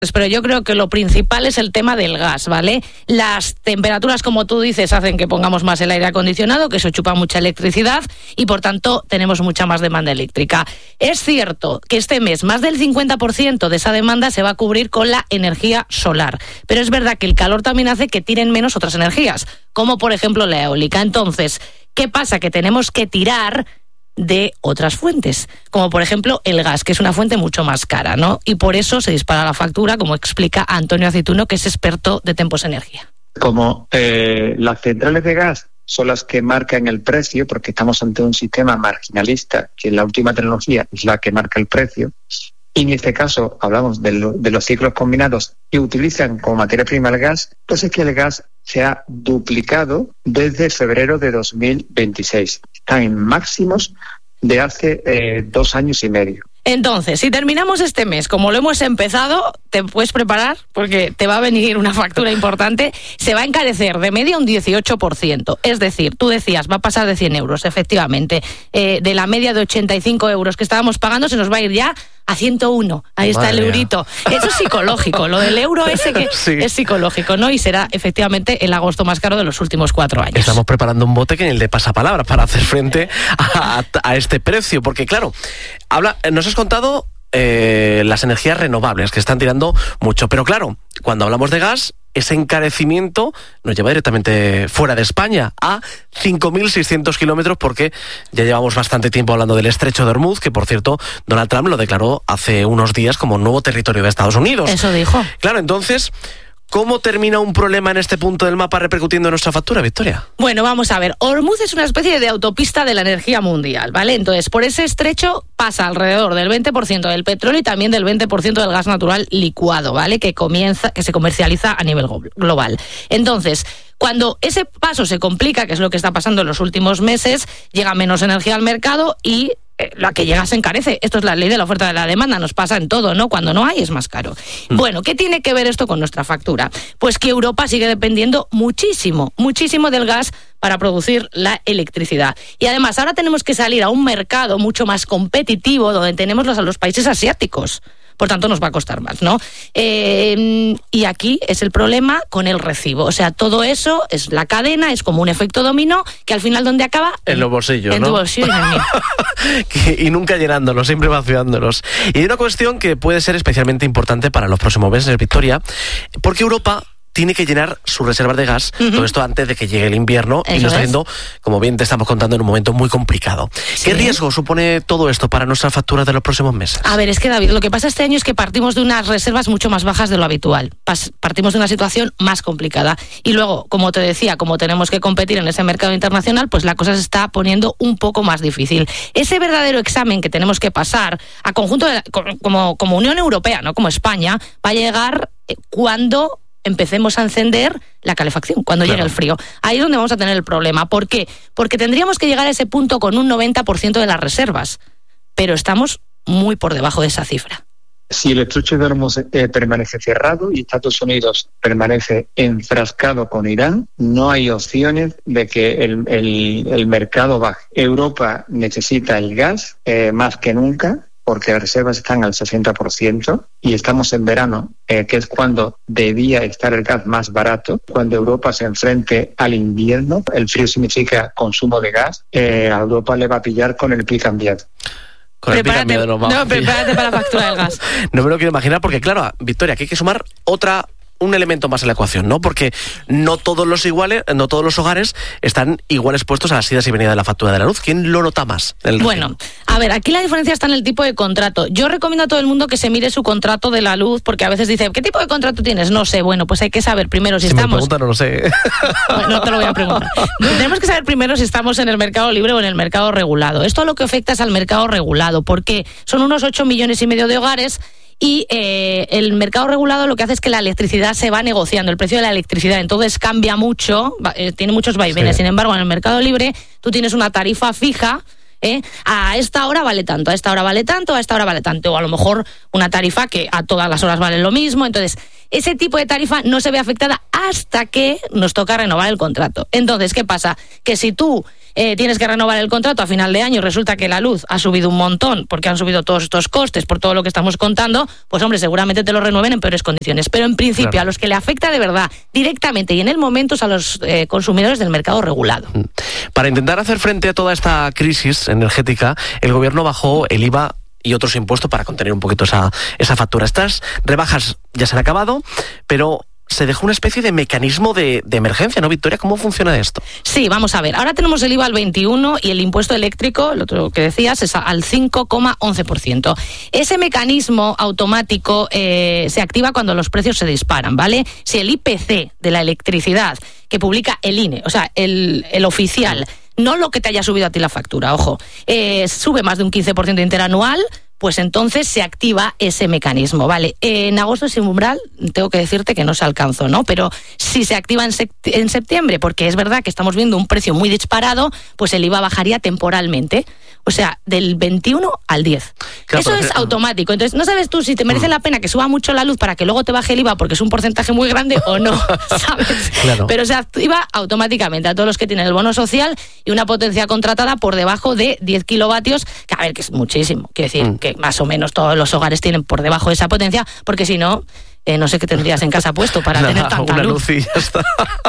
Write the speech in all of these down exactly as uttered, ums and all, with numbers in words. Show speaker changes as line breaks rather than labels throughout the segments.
Pero yo creo que lo principal es el tema del gas, ¿vale? Las temperaturas, como tú dices, hacen que pongamos más el aire acondicionado, que eso chupa mucha electricidad y, por tanto, tenemos mucha más demanda eléctrica. Es cierto que este mes más del cincuenta por ciento de esa demanda se va a cubrir con la energía solar, pero es verdad que el calor también hace que tiren menos otras energías, como por ejemplo la eólica. Entonces, ¿qué pasa? Que tenemos que tirar de otras fuentes, como por ejemplo el gas, que es una fuente mucho más cara, ¿no? Y por eso se dispara la factura, como explica Antonio Aceituno, que es experto de Tempos Energía.
Como eh, las centrales de gas son las que marcan el precio, porque estamos ante un sistema marginalista, que la última tecnología es la que marca el precio, y en este caso hablamos de, lo, de los ciclos combinados que utilizan como materia prima el gas, pues es que el gas se ha duplicado desde febrero de dos mil veintiséis. Están en máximos de hace eh, dos años y medio.
Entonces, si terminamos este mes como lo hemos empezado, te puedes preparar porque te va a venir una factura importante. Se va a encarecer de media un dieciocho por ciento. Es decir, tú decías, va a pasar de cien euros, efectivamente. Eh, de la media de ochenta y cinco euros que estábamos pagando, se nos va a ir ya a ciento uno. Ahí está. Madre el eurito. Mía. Eso es psicológico. Lo del euro ese que sí. Es psicológico, ¿no? Y será efectivamente el agosto más caro de los últimos cuatro años.
Estamos preparando un bote que en el de pasapalabra para hacer frente a, a, a este precio. Porque claro, habla, nos has contado eh, las energías renovables que están tirando mucho. Pero claro, cuando hablamos de gas, ese encarecimiento nos lleva directamente fuera de España, a cinco mil seiscientos kilómetros, porque ya llevamos bastante tiempo hablando del estrecho de Hormuz, que por cierto Donald Trump lo declaró hace unos días como nuevo territorio de Estados Unidos.
Eso dijo.
Claro, entonces, ¿cómo termina un problema en este punto del mapa repercutiendo en nuestra factura, Victoria?
Bueno, vamos a ver. Hormuz es una especie de autopista de la energía mundial, ¿vale? Entonces, por ese estrecho pasa alrededor del veinte por ciento del petróleo y también del veinte por ciento del gas natural licuado, ¿vale? Que comienza, que se comercializa a nivel global. Entonces, cuando ese paso se complica, que es lo que está pasando en los últimos meses, llega menos energía al mercado y la que llega se encarece. Esto es la ley de la oferta y de la demanda, nos pasa en todo, ¿no? Cuando no hay es más caro. Mm. Bueno, ¿qué tiene que ver esto con nuestra factura? Pues que Europa sigue dependiendo muchísimo, muchísimo del gas para producir la electricidad. Y además ahora tenemos que salir a un mercado mucho más competitivo donde tenemos los, a los países asiáticos. Por tanto, nos va a costar más, ¿no? Eh, y aquí es el problema con el recibo. O sea, todo eso es la cadena, es como un efecto dominó, que al final, ¿dónde acaba?
En los bolsillos,
en
¿no?
En tu bolsillo y en el mío.
Y nunca llenándolos, siempre vaciándolos. Y hay una cuestión que puede ser especialmente importante para los próximos meses, Victoria, porque Europa tiene que llenar sus reservas de gas, uh-huh. todo esto antes de que llegue el invierno. Eso y lo está haciendo, como bien te estamos contando, en un momento muy complicado. ¿Sí? ¿Qué riesgo supone todo esto para nuestras facturas de los próximos meses?
A ver, es que David, lo que pasa este año es que partimos de unas reservas mucho más bajas de lo habitual. Pas- partimos de una situación más complicada. Y luego, como te decía, como tenemos que competir en ese mercado internacional, pues la cosa se está poniendo un poco más difícil. Ese verdadero examen que tenemos que pasar a conjunto de la, como, como Unión Europea, no como España, va a llegar cuando empecemos a encender la calefacción, cuando claro. llegue el frío. Ahí es donde vamos a tener el problema. ¿Por qué? Porque tendríamos que llegar a ese punto con un noventa por ciento de las reservas, pero estamos muy por debajo de esa cifra.
Si el estrecho de Hormuz eh, permanece cerrado y Estados Unidos permanece enfrascado con Irán, no hay opciones de que el, el, el mercado baje. Europa necesita el gas eh, más que nunca, porque las reservas están al sesenta por ciento y estamos en verano, eh, que es cuando debía estar el gas más barato. Cuando Europa se enfrente al invierno, el frío significa consumo de gas, eh, a Europa le va a pillar con el pie cambiado.
Con el
prepárate,
pie cambiado no,
no, prepárate para la factura del gas.
No me lo quiero imaginar porque, claro, Victoria, aquí hay que sumar otra... un elemento más en la ecuación, ¿no? Porque no todos los iguales, no todos los hogares están igual expuestos a las idas y venidas de la factura de la luz. ¿Quién lo nota más?
Bueno, a ver, aquí la diferencia está en el tipo de contrato. Yo recomiendo a todo el mundo que se mire su contrato de la luz, porque a veces dice, ¿qué tipo de contrato tienes? No sé. Bueno, pues hay que saber primero si,
si
estamos...
me preguntan, no lo sé.
Bueno, no te lo voy a preguntar. Tenemos que saber primero si estamos en el mercado libre o en el mercado regulado. Esto lo que afecta es al mercado regulado, porque son unos ocho millones y medio de hogares. Y eh, el mercado regulado lo que hace es que la electricidad se va negociando, el precio de la electricidad, entonces cambia mucho, eh, tiene muchos vaivenes. Sí. Sin embargo, en el mercado libre tú tienes una tarifa fija, ¿eh? A esta hora vale tanto, a esta hora vale tanto, a esta hora vale tanto, o a lo mejor una tarifa que a todas las horas vale lo mismo. Entonces, ese tipo de tarifa no se ve afectada hasta que nos toca renovar el contrato. Entonces, ¿qué pasa? Que si tú eh, tienes que renovar el contrato a final de año y resulta que la luz ha subido un montón porque han subido todos estos costes por todo lo que estamos contando, pues hombre, seguramente te lo renueven en peores condiciones. Pero en principio claro. a los que le afecta de verdad, directamente y en el momento, es a los eh, consumidores del mercado regulado.
Para intentar hacer frente a toda esta crisis energética, el gobierno bajó el I V A y otros impuestos para contener un poquito esa, esa factura. Estas rebajas ya se han acabado, pero se dejó una especie de mecanismo de, de emergencia, ¿no, Victoria? ¿Cómo funciona esto?
Sí, vamos a ver. Ahora tenemos el I V A al veintiuno y el impuesto eléctrico, lo otro que decías, es al cinco coma once por ciento. Ese mecanismo automático eh, se activa cuando los precios se disparan, ¿vale? Si el I P C de la electricidad que publica el I N E, o sea, el, el oficial, no lo que te haya subido a ti la factura, ojo, eh, sube más de un quince por ciento interanual, pues entonces se activa ese mecanismo, ¿vale? Eh, en agosto ese umbral, tengo que decirte que no se alcanzó, ¿no? Pero si se activa en, sect- en septiembre, porque es verdad que estamos viendo un precio muy disparado, pues el I V A bajaría temporalmente. O sea, del veintiuno al diez. Claro, Eso es que... automático. Entonces, no sabes tú si te merece mm. la pena que suba mucho la luz para que luego te baje el I V A porque es un porcentaje muy grande o no, ¿sabes? Claro. Pero se activa automáticamente a todos los que tienen el bono social y una potencia contratada por debajo de diez kilovatios, que a ver, que es muchísimo. Quiero decir, mm. que más o menos todos los hogares tienen por debajo de esa potencia, porque si no... Eh, no sé qué tendrías en casa puesto para Nada, tener tanta
una
luz.
luz y ya está.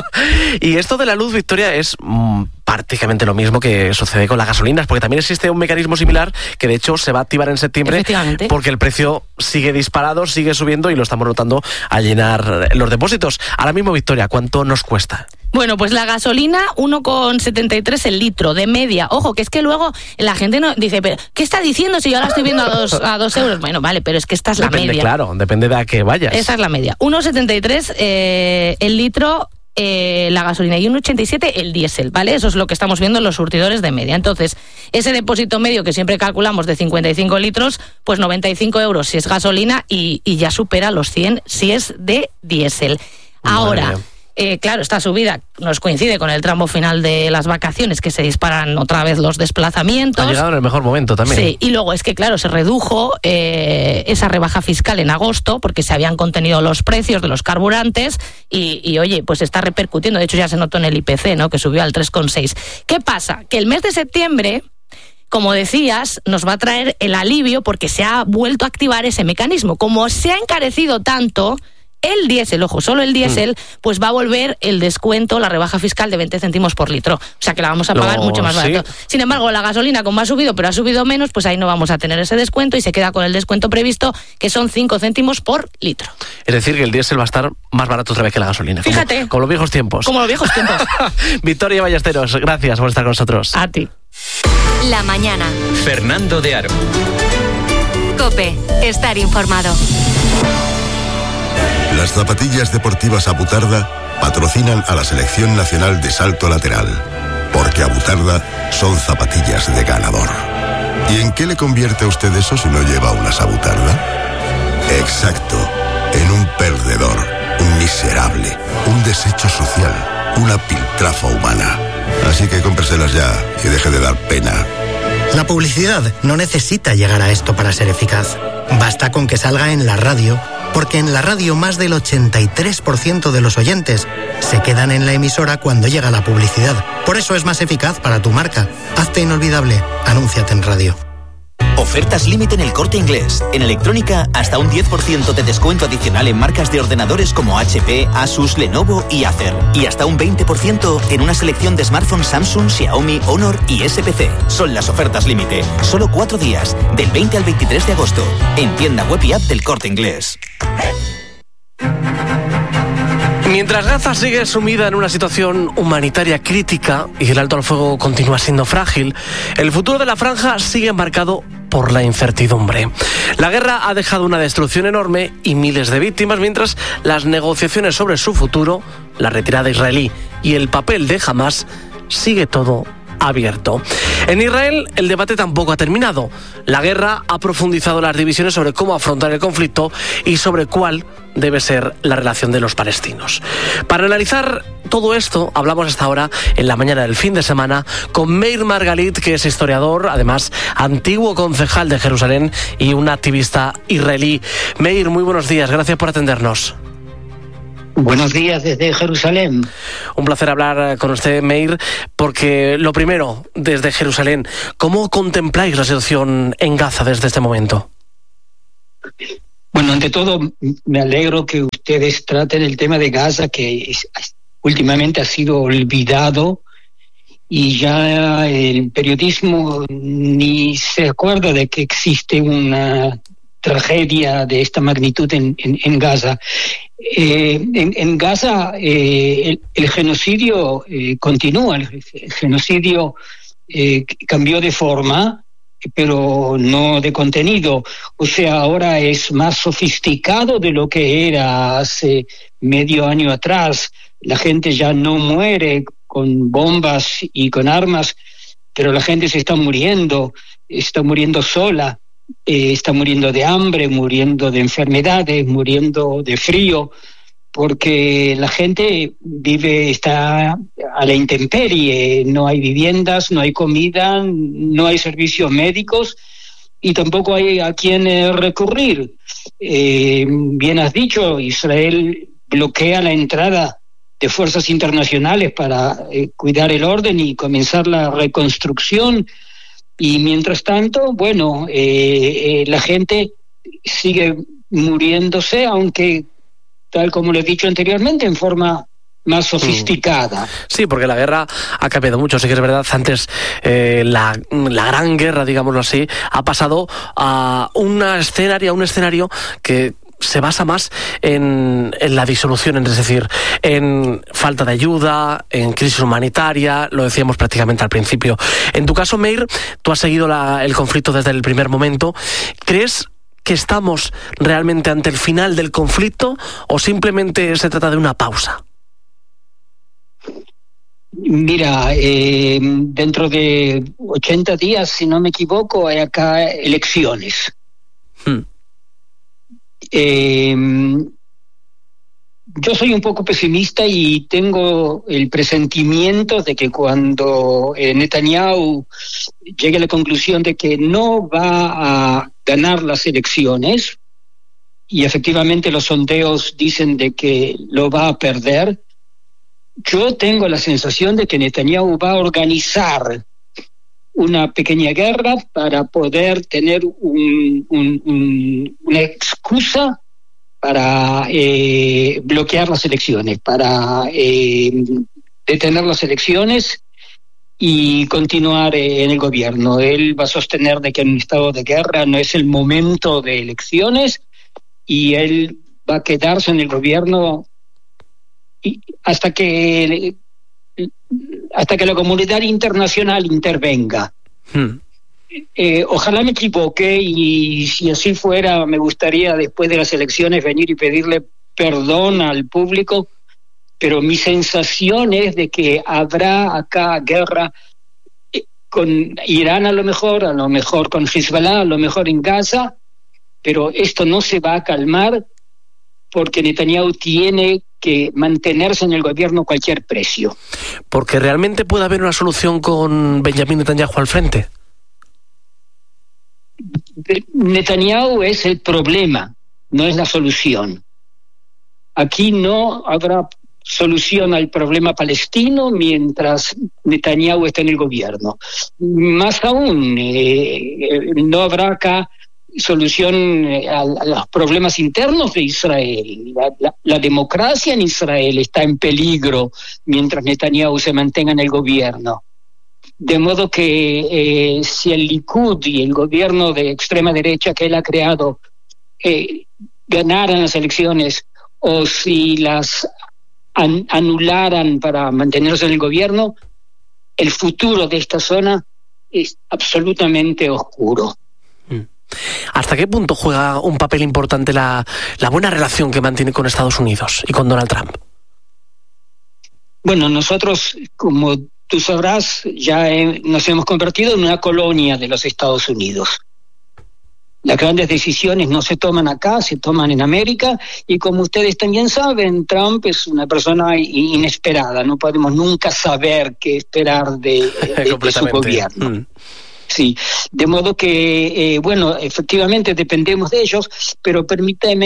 Y esto de la luz, Victoria, es mmm, prácticamente lo mismo que sucede con las gasolinas, porque también existe un mecanismo similar que de hecho se va a activar en septiembre porque el precio sigue disparado, sigue subiendo y lo estamos notando al llenar los depósitos. Ahora mismo, Victoria, ¿cuánto nos cuesta?
Bueno, pues la gasolina uno coma setenta y tres el litro, de media. Ojo, que es que luego la gente no dice, pero ¿qué está diciendo si yo ahora estoy viendo a dos, a dos euros? Bueno, vale, pero es que esta es la
depende,
media.
Claro, depende de a qué vayas.
Esa es la media. uno coma setenta y tres eh, el litro eh, la gasolina y uno coma ochenta y siete el diésel, ¿vale? Eso es lo que estamos viendo en los surtidores de media. Entonces, ese depósito medio que siempre calculamos de cincuenta y cinco litros, pues noventa y cinco euros si es gasolina y, y ya supera los cien si es de diésel. Ahora... Vale. Eh, claro, esta subida nos coincide con el tramo final de las vacaciones, que se disparan otra vez los desplazamientos.
Ha llegado en el mejor momento también.
Sí, y luego es que, claro, se redujo eh, esa rebaja fiscal en agosto, porque se habían contenido los precios de los carburantes y, y, oye, pues está repercutiendo. De hecho, ya se notó en el I P C, ¿no?, que subió al tres coma seis. ¿Qué pasa? Que el mes de septiembre, como decías, nos va a traer el alivio porque se ha vuelto a activar ese mecanismo. Como se ha encarecido tanto... El diésel, ojo, solo el diésel, mm. pues va a volver el descuento, la rebaja fiscal de veinte céntimos por litro. O sea que la vamos a pagar no, mucho más barato. ¿Sí? Sin embargo, la gasolina, como ha subido, pero ha subido menos, pues ahí no vamos a tener ese descuento y se queda con el descuento previsto, que son cinco céntimos por litro.
Es decir, que el diésel va a estar más barato otra vez que la gasolina.
Fíjate.
Como, como los viejos tiempos.
Como los viejos tiempos.
Victoria Ballesteros, gracias por estar con nosotros.
A ti.
La mañana.
Fernando de Aro.
COPE. Estar informado.
Las zapatillas deportivas Abutarda patrocinan a la Selección Nacional de Salto Lateral, porque Abutarda son zapatillas de ganador. ¿Y en qué le convierte a usted eso si no lleva unas Abutarda? Exacto, en un perdedor, un miserable, un desecho social, una piltrafa humana. Así que cómpreselas ya y deje de dar pena.
La publicidad no necesita llegar a esto para ser eficaz. Basta con que salga en la radio, porque en la radio más del ochenta y tres por ciento de los oyentes se quedan en la emisora cuando llega la publicidad. Por eso es más eficaz para tu marca. Hazte inolvidable. Anúnciate en radio.
Ofertas límite en El Corte Inglés. En electrónica, hasta un diez por ciento de descuento adicional en marcas de ordenadores como H P, Asus, Lenovo y Acer. Y hasta un veinte por ciento en una selección de smartphones Samsung, Xiaomi, Honor y S P C. Son las ofertas límite. Solo cuatro días, del veinte al veintitrés de agosto. En tienda web y app del Corte Inglés.
Mientras Gaza sigue sumida en una situación humanitaria crítica y el alto al fuego continúa siendo frágil, el futuro de la franja sigue marcado por la incertidumbre. La guerra ha dejado una destrucción enorme y miles de víctimas, mientras las negociaciones sobre su futuro, la retirada israelí y el papel de Hamás, sigue todo abierto. En Israel el debate tampoco ha terminado. La guerra ha profundizado las divisiones sobre cómo afrontar el conflicto y sobre cuál debe ser la relación de los palestinos. Para analizar todo esto, hablamos hasta ahora en la mañana del fin de semana con Meir Margalit, que es historiador, además antiguo concejal de Jerusalén y un activista israelí. Meir, muy buenos días, gracias por atendernos.
Buenos días desde Jerusalén.
Un placer hablar con usted, Meir, porque lo primero, desde Jerusalén, ¿cómo contempláis la situación en Gaza desde este momento?
Bueno, ante todo, me alegro que ustedes traten el tema de Gaza, que es, últimamente ha sido olvidado y ya el periodismo ni se acuerda de que existe una tragedia de esta magnitud en, en, en Gaza. Eh, en, en Gaza eh, el, el genocidio eh, continúa, el, el genocidio eh, cambió de forma, pero no de contenido. O sea, ahora es más sofisticado de lo que era hace medio año atrás. La gente ya no muere con bombas y con armas, pero la gente se está muriendo, está muriendo sola. Eh, está muriendo de hambre, muriendo de enfermedades, muriendo de frío, porque la gente vive, está a la intemperie, no hay viviendas, no hay comida, no hay servicios médicos y tampoco hay a quién eh, recurrir. Eh, bien has dicho, Israel bloquea la entrada de fuerzas internacionales para eh, cuidar el orden y comenzar la reconstrucción. Y mientras tanto, bueno, eh, eh, la gente sigue muriéndose, aunque, tal como lo he dicho anteriormente, en forma más sofisticada.
Sí, porque la guerra ha cambiado mucho, sí que es verdad. Antes eh, la, la gran guerra, digámoslo así, ha pasado a una escenario, a un escenario que se basa más en, en la disolución, es decir, en falta de ayuda, en crisis humanitaria, lo decíamos prácticamente al principio. En tu caso, Meir, tú has seguido la, el conflicto desde el primer momento. ¿Crees que estamos realmente ante el final del conflicto o simplemente se trata de una pausa?
Mira, eh, dentro de ochenta días, si no me equivoco, hay acá elecciones. Hmm. Eh, yo soy un poco pesimista y tengo el presentimiento de que cuando eh, Netanyahu llegue a la conclusión de que no va a ganar las elecciones, y efectivamente los sondeos dicen de que lo va a perder, yo tengo la sensación de que Netanyahu va a organizar una pequeña guerra para poder tener un, un, un, una excusa para eh, bloquear las elecciones, para eh, detener las elecciones y continuar eh, en el gobierno. Él va a sostener de que en un estado de guerra no es el momento de elecciones y él va a quedarse en el gobierno y hasta que hasta que la comunidad internacional intervenga. Hmm. Eh, ojalá me equivoque y si así fuera me gustaría después de las elecciones venir y pedirle perdón al público, pero mi sensación es de que habrá acá guerra con Irán a lo mejor, a lo mejor con Hezbollah, a lo mejor en Gaza, pero esto no se va a calmar porque Netanyahu tiene que mantenerse en el gobierno a cualquier precio.
¿Porque realmente puede haber una solución con Benjamín Netanyahu al frente?
Netanyahu es el problema, no es la solución. Aquí no habrá solución al problema palestino mientras Netanyahu esté en el gobierno. Más aún, eh, no habrá acá solución a, a los problemas internos de Israel. La, la, la democracia en Israel está en peligro mientras Netanyahu se mantenga en el gobierno. De modo que eh, si el Likud y el gobierno de extrema derecha que él ha creado eh, ganaran las elecciones o si las an- anularan para mantenerse en el gobierno, el futuro de esta zona es absolutamente oscuro.
¿Hasta qué punto juega un papel importante la, la buena relación que mantiene con Estados Unidos y con Donald Trump?
Bueno, nosotros, como tú sabrás, ya he, nos hemos convertido en una colonia de los Estados Unidos. Las grandes decisiones no se toman acá, se toman en América, y como ustedes también saben, Trump es una persona inesperada, no podemos nunca saber qué esperar de, de, de su gobierno. Mm. Sí, de modo que, eh, bueno, efectivamente dependemos de ellos, pero permíteme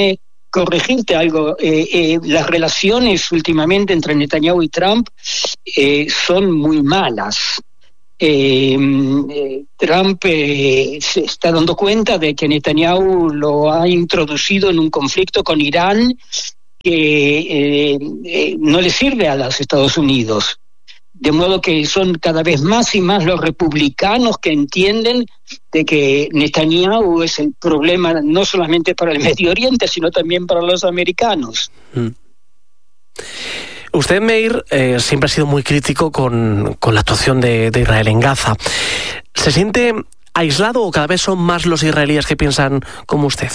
corregirte algo. Eh, eh, las relaciones últimamente entre Netanyahu y Trump eh, son muy malas. Eh, eh, Trump eh, se está dando cuenta de que Netanyahu lo ha introducido en un conflicto con Irán que eh, eh, no le sirve a los Estados Unidos. De modo que son cada vez más y más los republicanos que entienden de que Netanyahu es el problema no solamente para el Medio Oriente, sino también para los americanos.
Mm. Usted, Meir, eh, siempre ha sido muy crítico con, con la actuación de, de Israel en Gaza. ¿Se siente aislado o cada vez son más los israelíes que piensan como usted?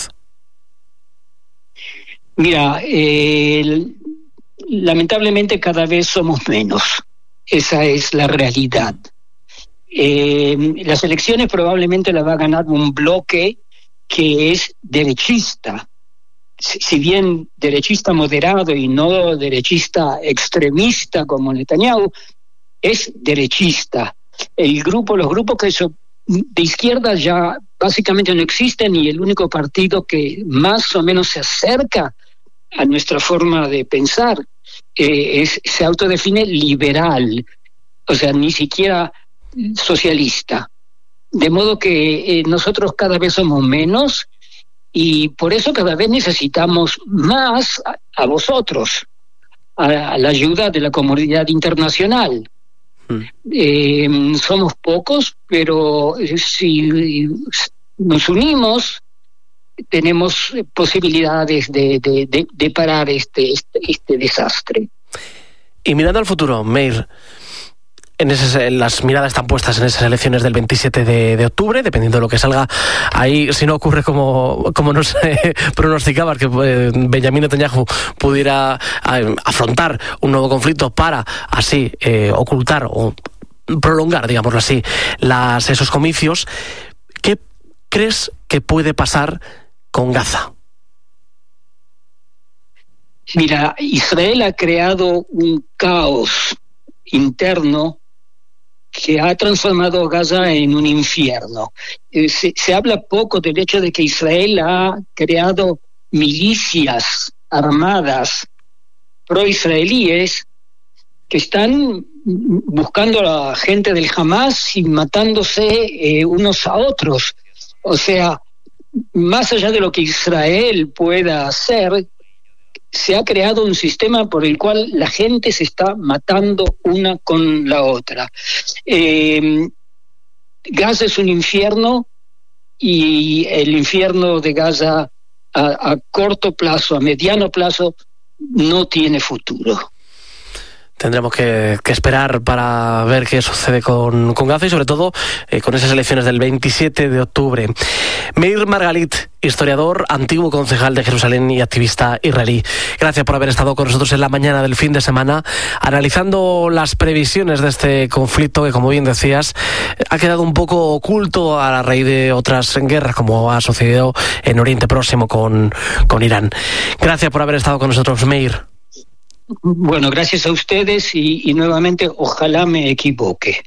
Mira, eh, lamentablemente cada vez somos menos. Esa es la realidad. Eh, las elecciones probablemente las va a ganar un bloque que es derechista. Si bien derechista moderado y no derechista extremista como Netanyahu, es derechista. El grupo, los grupos que son de izquierda ya básicamente no existen y el único partido que más o menos se acerca a nuestra forma de pensar eh, es, se autodefine liberal, o sea, ni siquiera socialista. De modo que eh, nosotros cada vez somos menos y por eso cada vez necesitamos más a, a vosotros, a, a la ayuda de la comunidad internacional. Hmm. Eh, somos pocos, pero si nos unimos, tenemos posibilidades de, de, de, de parar este, este, este desastre.
Y mirando al futuro, Meir, en ese, las miradas están puestas en esas elecciones del veintisiete de octubre, dependiendo de lo que salga ahí, si no ocurre como, como nos eh, pronosticaba, que eh, Benjamín Netanyahu pudiera eh, afrontar un nuevo conflicto para así eh, ocultar o prolongar, digámoslo así, las, esos comicios. ¿Qué crees que puede pasar con Gaza?
Mira, Israel ha creado un caos interno que ha transformado Gaza en un infierno. Eh, se, se habla poco del hecho de que Israel ha creado milicias armadas pro-israelíes que están buscando a la gente del Hamas y matándose eh, unos a otros. O sea, más allá de lo que Israel pueda hacer, se ha creado un sistema por el cual la gente se está matando una con la otra. Eh, Gaza es un infierno y el infierno de Gaza a, a corto plazo, a mediano plazo, no tiene futuro.
Tendremos que, que esperar para ver qué sucede con, con Gaza y sobre todo eh, con esas elecciones del veintisiete de octubre. Meir Margalit, historiador, antiguo concejal de Jerusalén y activista israelí. Gracias por haber estado con nosotros en la mañana del fin de semana, analizando las previsiones de este conflicto que, como bien decías, ha quedado un poco oculto a la raíz de otras guerras, como ha sucedido en Oriente Próximo con, con Irán. Gracias por haber estado con nosotros, Meir.
Bueno, gracias a ustedes y, y nuevamente ojalá me equivoque.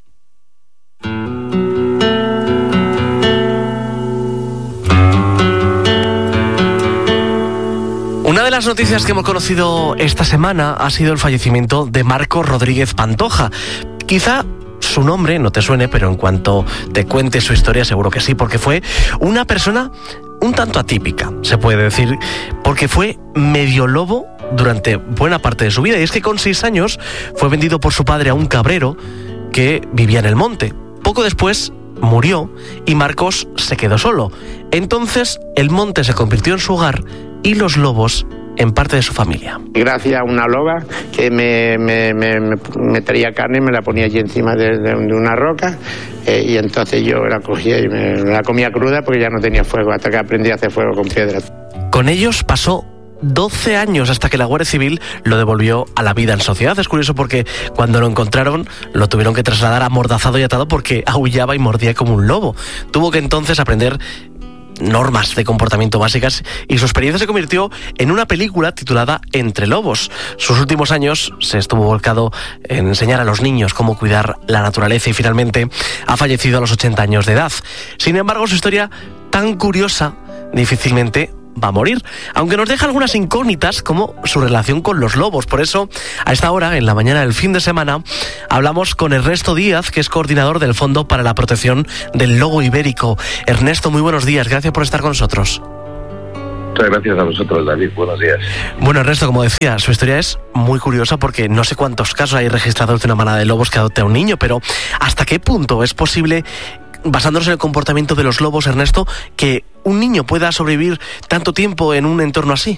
Una de las noticias que hemos conocido esta semana ha sido el fallecimiento de Marcos Rodríguez Pantoja. Quizá su nombre no te suene, pero en cuanto te cuente su historia seguro que sí, porque fue una persona un tanto atípica, se puede decir, porque fue medio lobo durante buena parte de su vida. Y es que con seis años fue vendido por su padre a un cabrero que vivía en el monte. Poco después murió y Marcos se quedó solo. Entonces el monte se convirtió en su hogar y los lobos en parte de su familia.
Gracias a una loba que me, me, me, me traía carne y me la ponía allí encima de, de, de una roca eh, y entonces yo la cogía y me, me la comía cruda porque ya no tenía fuego, hasta que aprendí a hacer fuego con piedras.
Con ellos pasó doce años hasta que la Guardia Civil lo devolvió a la vida en sociedad. Es curioso porque cuando lo encontraron lo tuvieron que trasladar amordazado y atado porque aullaba y mordía como un lobo. Tuvo que entonces aprender normas de comportamiento básicas y su experiencia se convirtió en una película titulada Entre Lobos. Sus últimos años se estuvo volcado en enseñar a los niños cómo cuidar la naturaleza y finalmente ha fallecido a los ochenta años de edad. Sin embargo, su historia tan curiosa difícilmente va a morir, aunque nos deja algunas incógnitas como su relación con los lobos. Por eso, a esta hora, en la mañana del fin de semana, hablamos con Ernesto Díaz, que es coordinador del Fondo para la Protección del Lobo Ibérico. Ernesto, muy buenos días, gracias por estar con nosotros.
Muchas gracias a vosotros, David. Buenos días.
Bueno, Ernesto, como decía, su historia es muy curiosa porque no sé cuántos casos hay registrados de una manada de lobos que adopte a un niño, pero ¿hasta qué punto es posible, basándonos en el comportamiento de los lobos, Ernesto, que un niño pueda sobrevivir tanto tiempo en un entorno así?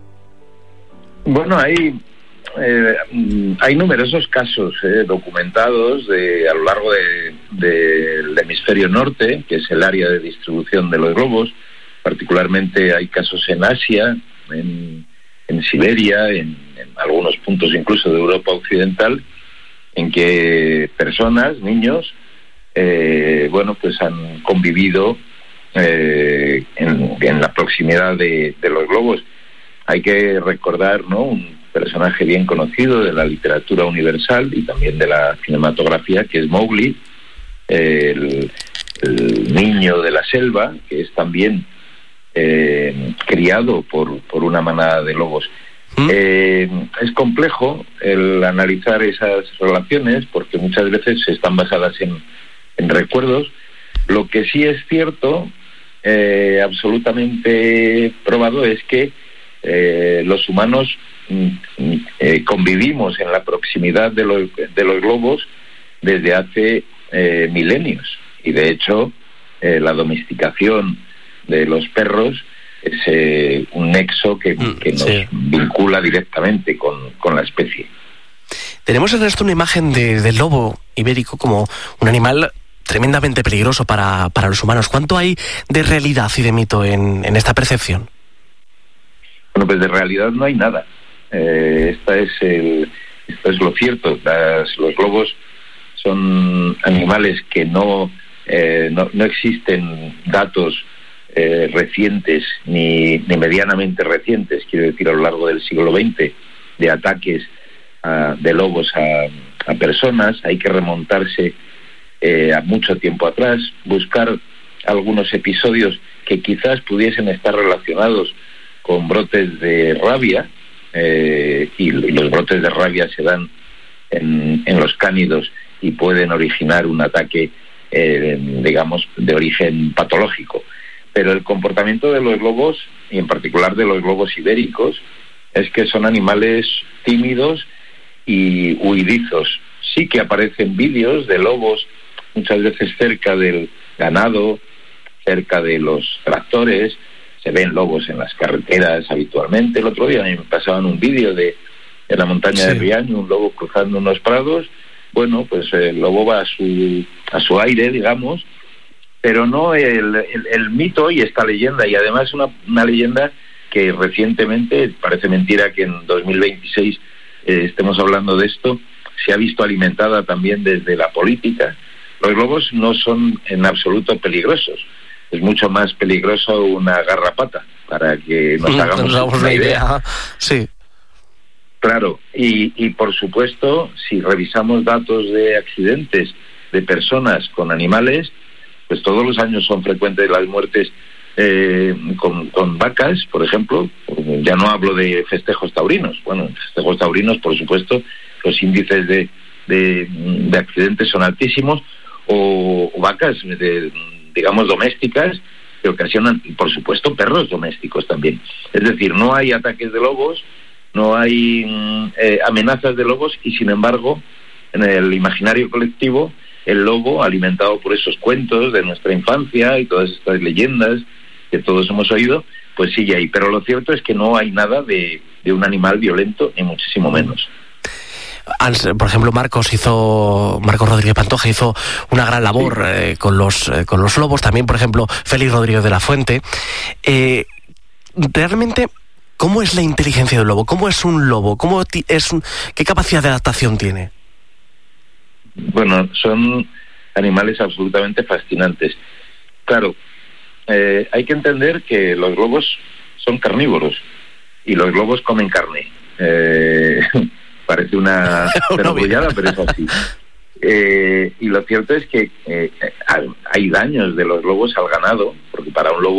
Bueno, hay, eh, hay numerosos casos eh, documentados de, a lo largo de, de, del hemisferio norte, que es el área de distribución de los lobos. Particularmente hay casos en Asia, en, en Siberia, en, en algunos puntos incluso de Europa Occidental, en que personas, niños, eh, bueno, pues han convivido eh, en, en la proximidad de, de los lobos. Hay que recordar, ¿no?, un personaje bien conocido de la literatura universal y también de la cinematografía, que es Mowgli, eh, el, el niño de la selva, que es también Eh, criado por, por una manada de lobos. ¿Mm? Eh, es complejo el analizar esas relaciones porque muchas veces están basadas en, en recuerdos. Lo que sí es cierto, eh, absolutamente probado, es que eh, los humanos mm, eh, convivimos en la proximidad de los, de los lobos desde hace eh, milenios, y de hecho eh, la domesticación de los perros es eh, un nexo que, que nos sí. vincula directamente con, con la especie.
Tenemos en esto una imagen de, del lobo ibérico como un animal tremendamente peligroso para, para los humanos. ¿Cuánto hay de realidad y de mito en, en esta percepción?
Bueno, pues de realidad no hay nada. Eh, esta es el, esto es lo cierto. Las, los lobos son animales que no, eh, no, no existen datos Eh, recientes ni, ni medianamente recientes, quiero decir a lo largo del siglo veinte, de ataques a, de lobos a, a personas. Hay que remontarse eh, a mucho tiempo atrás, buscar algunos episodios que quizás pudiesen estar relacionados con brotes de rabia, eh, y, y los brotes de rabia se dan en, en los cánidos y pueden originar un ataque eh, digamos de origen patológico. Pero el comportamiento de los lobos, y en particular de los lobos ibéricos, es que son animales tímidos y huidizos. Sí que aparecen vídeos de lobos muchas veces cerca del ganado, cerca de los tractores, se ven lobos en las carreteras habitualmente. El otro día me pasaban un vídeo de, de la montaña sí. de Riaño, un lobo cruzando unos prados. Bueno, pues el lobo va a su, a su aire, digamos, pero no el, el, el mito y esta leyenda, y además una, una leyenda que recientemente, parece mentira que en dos mil veintiséis eh, estemos hablando de esto, se ha visto alimentada también desde la política. Los lobos no son en absoluto peligrosos, es mucho más peligroso una garrapata, para que nos hagamos
nos
una idea.
idea. Sí.
Claro, y, y por supuesto, si revisamos datos de accidentes de personas con animales, pues todos los años son frecuentes las muertes eh, con, con vacas, por ejemplo. Ya no hablo de festejos taurinos. Bueno, en festejos taurinos, por supuesto, los índices de, de, de accidentes son altísimos, o, o vacas, de, digamos, domésticas, que ocasionan, y por supuesto, perros domésticos también. Es decir, no hay ataques de lobos, no hay eh, amenazas de lobos, y sin embargo, en el imaginario colectivo, el lobo, alimentado por esos cuentos de nuestra infancia y todas estas leyendas que todos hemos oído, pues sigue ahí. Pero lo cierto es que no hay nada de, de un animal violento, ni muchísimo menos.
Por ejemplo, Marcos hizo, Marcos Rodríguez Pantoja hizo una gran labor sí. eh, con los eh, con los lobos. También, por ejemplo, Félix Rodríguez de la Fuente. Eh, realmente, ¿cómo es la inteligencia del lobo? ¿Cómo es un lobo? ¿Cómo es un, qué capacidad de adaptación tiene?
Bueno, son animales absolutamente fascinantes. Claro, eh, hay que entender que los lobos son carnívoros y los lobos comen carne. Eh, parece una perogrullada, pero es así. Eh, y lo cierto es que eh, hay daños de los lobos al ganado, porque para un lobo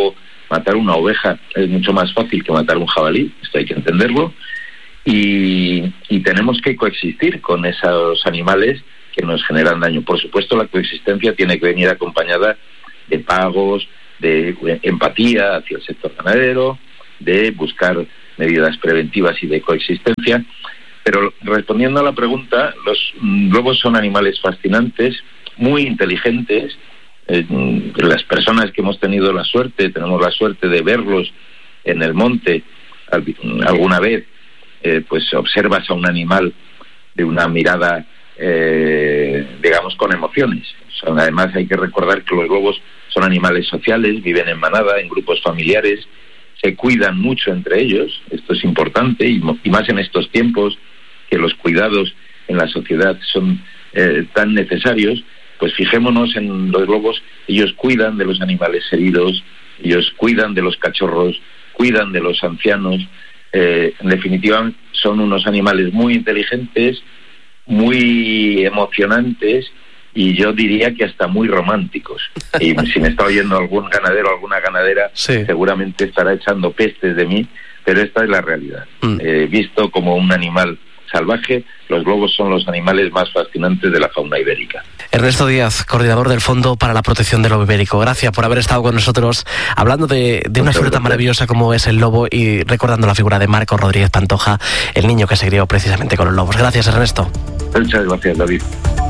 matar una oveja es mucho más fácil que matar un jabalí, esto hay que entenderlo, y, y tenemos que coexistir con esos animales que nos generan daño. Por supuesto, la coexistencia tiene que venir acompañada de pagos, de empatía hacia el sector ganadero, de buscar medidas preventivas y de coexistencia. Pero respondiendo a la pregunta, los lobos son animales fascinantes, muy inteligentes. Eh, las personas que hemos tenido la suerte, tenemos la suerte de verlos en el monte alguna vez, eh, pues observas a un animal de una mirada, eh, digamos, con emociones. Son, además, hay que recordar que los lobos son animales sociales, viven en manada, en grupos familiares, se cuidan mucho entre ellos, esto es importante, y, y más en estos tiempos que los cuidados en la sociedad son eh, tan necesarios. Pues fijémonos en los lobos, ellos cuidan de los animales heridos, ellos cuidan de los cachorros, cuidan de los ancianos, eh, en definitiva son unos animales muy inteligentes, muy emocionantes y yo diría que hasta muy románticos. Y si me está oyendo algún ganadero o alguna ganadera, sí, seguramente estará echando pestes de mí, pero esta es la realidad. Mm. Eh, visto como un animal salvaje, los lobos son los animales más fascinantes de la fauna ibérica.
Ernesto Díaz, coordinador del Fondo para la Protección del Lobo Ibérico. Gracias por haber estado con nosotros hablando de, de una figura tan maravillosa como es el lobo y recordando la figura de Marcos Rodríguez Pantoja, el niño que se crió precisamente con los lobos. Gracias, Ernesto.
Muchas gracias, David.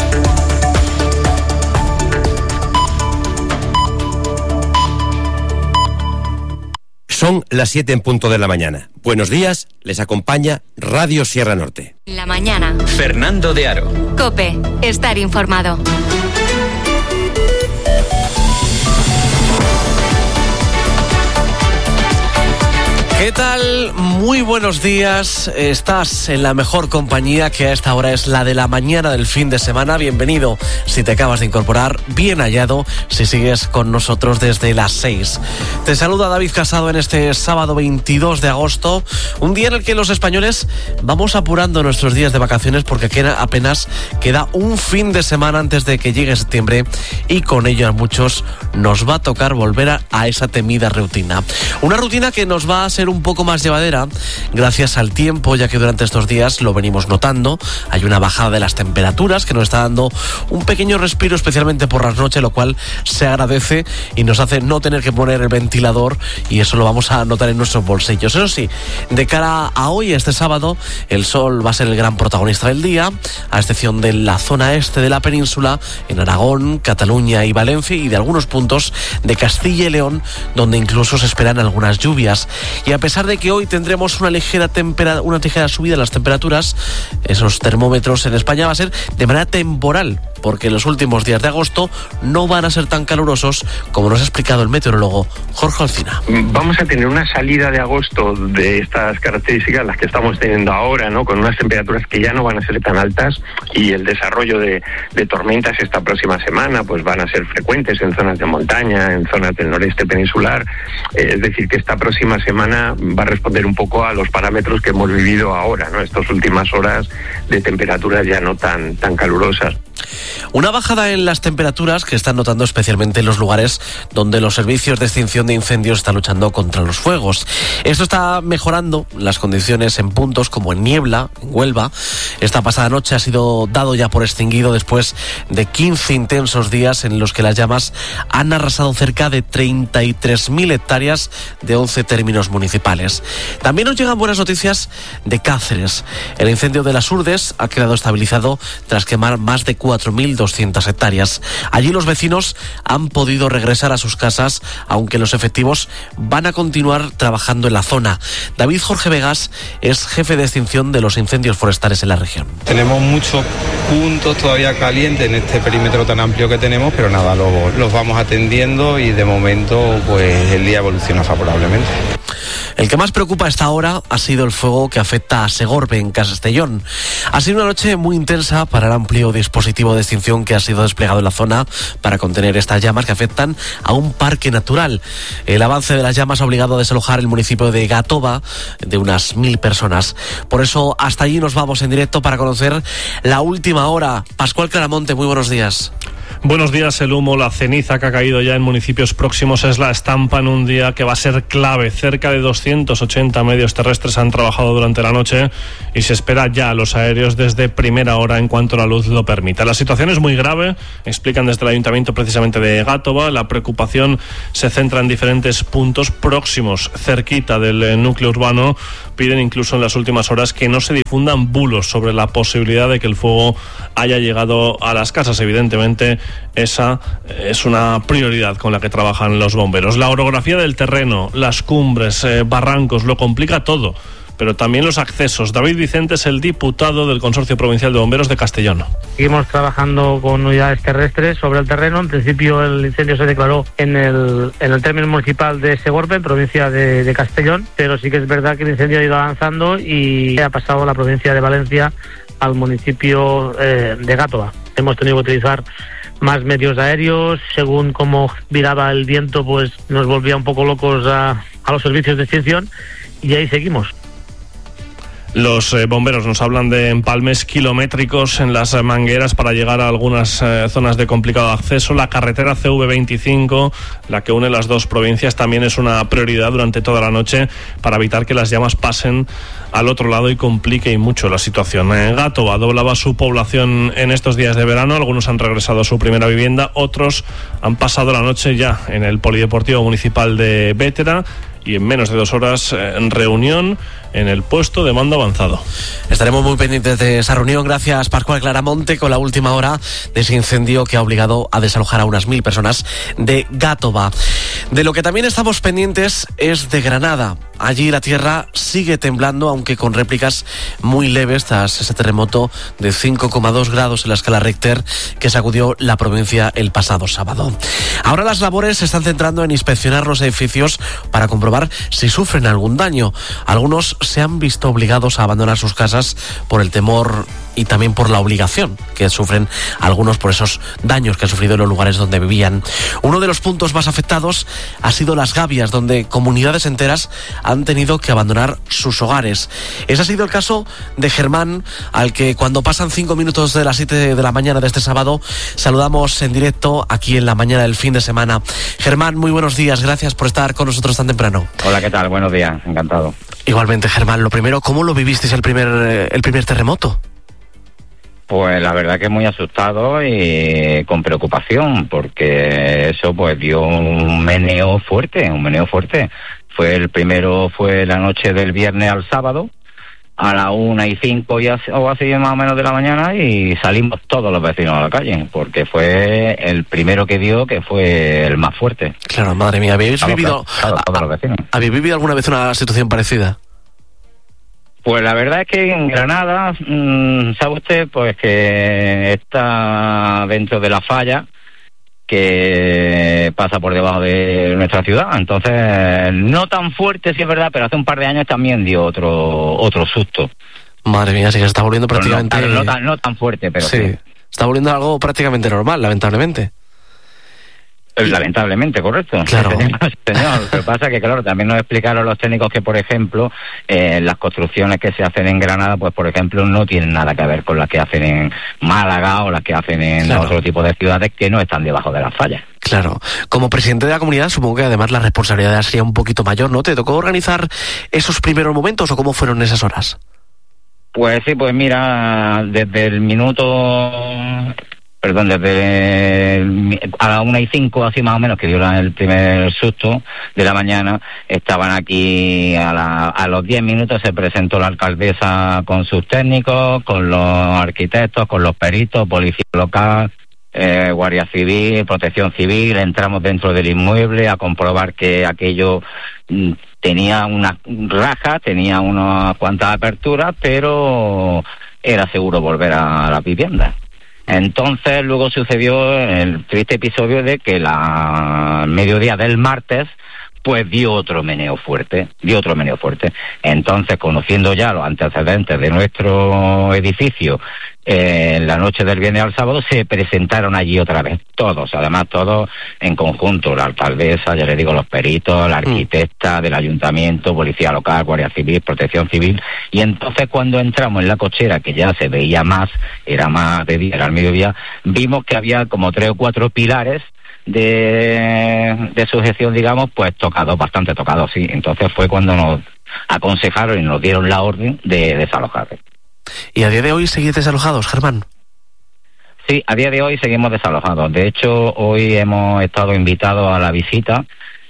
Son las siete en punto de la mañana. Buenos días, les acompaña Radio Sierra Norte.
La mañana.
Fernando de Aro.
COPE, estar informado.
¿Qué tal? Muy buenos días. Estás en la mejor compañía, que a esta hora es la de la mañana del fin de semana. Bienvenido si te acabas de incorporar, bien hallado si sigues con nosotros desde las seis. Te saluda David Casado en este sábado veintidós de agosto, un día en el que los españoles vamos apurando nuestros días de vacaciones porque queda, apenas queda un fin de semana antes de que llegue septiembre y con ello a muchos nos va a tocar volver a, a esa temida rutina. Una rutina que nos va a ser un poco más llevadera gracias al tiempo, ya que durante estos días lo venimos notando. Hay una bajada de las temperaturas que nos está dando un pequeño respiro, especialmente por las noches, lo cual se agradece y nos hace no tener que poner el ventilador, y eso lo vamos a notar en nuestros bolsillos. Eso sí, de cara a hoy, este sábado, el sol va a ser el gran protagonista del día, a excepción de la zona este de la península, en Aragón, Cataluña y Valencia, y de algunos puntos de Castilla y León, donde incluso se esperan algunas lluvias. Y a pesar de que hoy tendremos una ligera tempera, una ligera subida en las temperaturas, esos termómetros en España va a ser de manera temporal, porque los últimos días de agosto no van a ser tan calurosos como nos ha explicado el meteorólogo Jorge Alsina.
Vamos a tener una salida de agosto de estas características, las que estamos teniendo ahora, ¿no? Con unas temperaturas que ya no van a ser tan altas, y el desarrollo de, de tormentas esta próxima semana pues van a ser frecuentes en zonas de montaña, en zonas del noreste peninsular. Eh, es decir, que esta próxima semana va a responder un poco a los parámetros que hemos vivido ahora, ¿no? Estas últimas horas de temperaturas ya no tan, tan calurosas.
Una bajada en las temperaturas que están notando especialmente en los lugares donde los servicios de extinción de incendios están luchando contra los fuegos. Esto está mejorando las condiciones en puntos como en Niebla, en Huelva. Esta pasada noche ha sido dado ya por extinguido después de quince intensos días en los que las llamas han arrasado cerca de treinta y tres mil hectáreas de once términos municipales. También nos llegan buenas noticias de Cáceres. El incendio de las Urdes ha quedado estabilizado tras quemar más de cuatro mil doscientas hectáreas. Allí los vecinos han podido regresar a sus casas, aunque los efectivos van a continuar trabajando en la zona. David Jorge Vegas es jefe de extinción de los incendios forestales en la región.
Tenemos muchos puntos todavía calientes en este perímetro tan amplio que tenemos, pero nada, los, los vamos atendiendo y de momento pues el día evoluciona favorablemente.
El que más preocupa a esta hora ha sido el fuego que afecta a Segorbe, en Castellón. Ha sido una noche muy intensa para el amplio dispositivo de extinción que ha sido desplegado en la zona para contener estas llamas que afectan a un parque natural. El avance de las llamas ha obligado a desalojar el municipio de Gatoba de unas mil personas. Por eso hasta allí nos vamos en directo para conocer la última hora. Pascual Claramonte, muy buenos días.
Buenos días. El humo, la ceniza que ha caído ya en municipios próximos es la estampa en un día que va a ser clave. Cerca de doscientos ochenta medios terrestres han trabajado durante la noche y se espera ya a los aéreos desde primera hora en cuanto la luz lo permita. La situación es muy grave, explican desde el Ayuntamiento precisamente de Gátova. La preocupación se centra en diferentes puntos próximos, cerquita del núcleo urbano. Piden incluso en las últimas horas que no se difundan bulos sobre la posibilidad de que el fuego haya llegado a las casas. Evidentemente, esa es una prioridad con la que trabajan los bomberos. La orografía del terreno, las cumbres, eh, barrancos, lo complica todo, pero también los accesos. David Vicente es el diputado del Consorcio Provincial de Bomberos de Castellón.
Seguimos trabajando con unidades terrestres sobre el terreno. En principio el incendio se declaró en el, en el término municipal de Segorbe, en provincia de, de Castellón, pero sí que es verdad que el incendio ha ido avanzando y ha pasado a la provincia de Valencia al municipio eh, de Gátova. Hemos tenido que utilizar más medios aéreos. Según cómo viraba el viento, pues nos volvía un poco locos a, a los servicios de extinción, y ahí seguimos.
Los eh, bomberos nos hablan de empalmes kilométricos en las mangueras para llegar a algunas eh, zonas de complicado acceso. La carretera C V veinticinco, la que une las dos provincias, también es una prioridad durante toda la noche para evitar que las llamas pasen al otro lado y complique y mucho la situación. Eh, Gátova doblaba su población en estos días de verano. Algunos han regresado a su primera vivienda, otros han pasado la noche ya en el Polideportivo Municipal de Bétera, y en menos de dos horas eh, en reunión en el puesto de mando avanzado.
Estaremos muy pendientes de esa reunión. Gracias, Pascual Claramonte, con la última hora de ese incendio que ha obligado a desalojar a unas mil personas de Gátova. De lo que también estamos pendientes es de Granada. Allí la tierra sigue temblando, aunque con réplicas muy leves tras ese terremoto de cinco coma dos grados en la escala Richter que sacudió la provincia el pasado sábado. Ahora las labores se están centrando en inspeccionar los edificios para comprobar si sufren algún daño. Algunos se han visto obligados a abandonar sus casas por el temor y también por la obligación que sufren algunos por esos daños que han sufrido en los lugares donde vivían. Uno de los puntos más afectados ha sido Las Gavias, donde comunidades enteras han tenido que abandonar sus hogares. Ese ha sido el caso de Germán, al que cuando pasan cinco minutos de las siete de la mañana de este sábado saludamos en directo aquí en la mañana del fin de semana. Germán, muy buenos días, gracias por estar con nosotros tan temprano.
Hola, ¿qué tal? Buenos días, encantado.
Igualmente, Germán, lo primero, ¿cómo lo vivisteis el primer, el primer terremoto?
Pues la verdad que muy asustado y con preocupación, porque eso pues dio un meneo fuerte, un meneo fuerte. Fue el primero, fue la noche del viernes al sábado, a la una y cinco y así, o así más o menos de la mañana, y salimos todos los vecinos a la calle, porque fue el primero que dio, que fue el más fuerte.
Claro, madre mía, ¿habéis vivido,
claro, todos los vecinos.
¿habéis vivido alguna vez una situación parecida?
Pues la verdad es que en Granada, mmm, sabe usted, pues que está dentro de la falla que pasa por debajo de nuestra ciudad. Entonces, no tan fuerte, sí es verdad, pero hace un par de años también dio otro otro susto.
Madre mía, sí que se está volviendo
pero
prácticamente...
No, no, tan, no tan fuerte, pero
sí.
sí.
Está volviendo algo prácticamente normal, lamentablemente.
Lamentablemente, correcto.
Claro.
Sí, señor. Lo que pasa es que, claro, también nos explicaron los técnicos que, por ejemplo, eh, las construcciones que se hacen en Granada, pues, por ejemplo, no tienen nada que ver con las que hacen en Málaga o las que hacen en claro. otro tipo de ciudades que no están debajo de las fallas.
Claro. Como presidente de la comunidad, supongo que además la responsabilidad sería un poquito mayor, ¿no? ¿Te tocó organizar esos primeros momentos o cómo fueron esas horas?
Pues sí, pues mira, desde el minuto... Perdón, desde a la una y cinco, así más o menos, que dio el primer susto de la mañana, estaban aquí a, la, a los diez minutos se presentó la alcaldesa con sus técnicos, con los arquitectos, con los peritos, policía local, eh, Guardia Civil, Protección Civil. Entramos dentro del inmueble a comprobar que aquello mm, tenía unas rajas, tenía unas cuantas aperturas, pero era seguro volver a la vivienda. Entonces luego sucedió el triste episodio de que la mediodía del martes pues dio otro meneo fuerte, dio otro meneo fuerte. Entonces, conociendo ya los antecedentes de nuestro edificio, eh, en la noche del viernes al sábado se presentaron allí otra vez, todos, además todos en conjunto, la alcaldesa, ya le digo, los peritos, la arquitecta del ayuntamiento, policía local, guardia civil, protección civil, y entonces cuando entramos en la cochera, que ya se veía más, era más de día, era al mediodía, vimos que había como tres o cuatro pilares de, de sujeción, digamos, pues tocados, bastante tocados, sí. Entonces fue cuando nos aconsejaron y nos dieron la orden de desalojar.
¿Y a día de hoy seguís desalojados, Germán?
Sí, a día de hoy seguimos desalojados. De hecho, hoy hemos estado invitados a la visita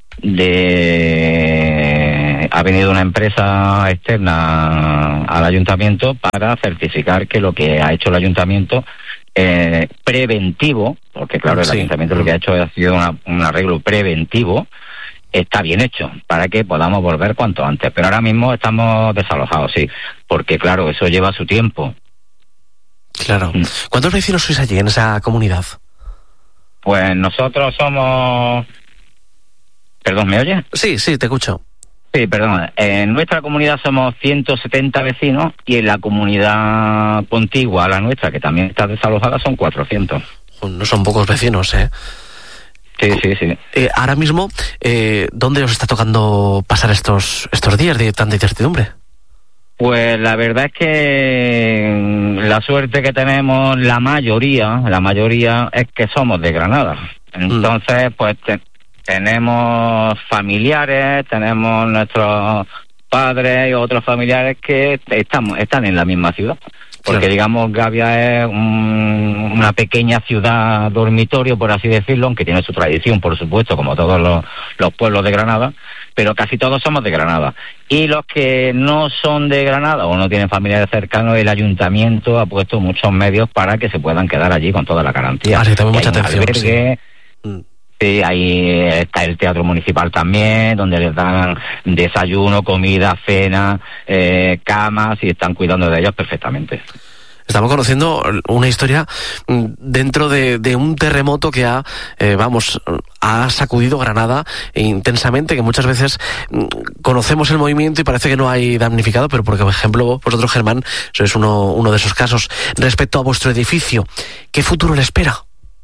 de... Ha venido una empresa externa al ayuntamiento para certificar que lo que ha hecho el ayuntamiento eh, preventivo, porque claro, el sí. ayuntamiento lo que ha hecho ha sido una, un arreglo preventivo, está bien hecho, para que podamos volver cuanto antes. Pero ahora mismo estamos desalojados, sí, porque claro, eso lleva su tiempo.
Claro. ¿Cuántos vecinos sois allí en esa comunidad?
Pues nosotros somos... ¿Perdón, me oye?
Sí, sí, te escucho.
Sí, perdón. En nuestra comunidad somos ciento setenta vecinos y en la comunidad contigua a la nuestra, que también está desalojada, son cuatrocientos.
No son pocos vecinos, ¿eh?
Sí, sí, sí.
Eh, ahora mismo, eh, ¿dónde os está tocando pasar estos estos días de tanta incertidumbre?
Pues la verdad es que la suerte que tenemos, la mayoría, la mayoría es que somos de Granada. Entonces, mm. pues te, tenemos familiares, tenemos nuestros padres y otros familiares que estamos están en la misma ciudad. Porque claro, digamos, Gavia es un, una pequeña ciudad dormitorio, por así decirlo, aunque tiene su tradición, por supuesto, como todos los, los pueblos de Granada, pero casi todos somos de Granada. Y los que no son de Granada o no tienen familiares cercanos, el ayuntamiento ha puesto muchos medios para que se puedan quedar allí con toda la garantía.
Ah, sí, también mucha atención.
Albergue, sí. Sí, ahí está el teatro municipal también, donde les dan desayuno, comida, cena, eh, camas, y están cuidando de ellos perfectamente.
Estamos conociendo una historia dentro de, de un terremoto que ha, eh, vamos, ha sacudido Granada intensamente, que muchas veces conocemos el movimiento y parece que no hay damnificado, pero por ejemplo, vosotros, Germán, sois uno, uno de esos casos. Respecto a vuestro edificio, ¿qué futuro le espera?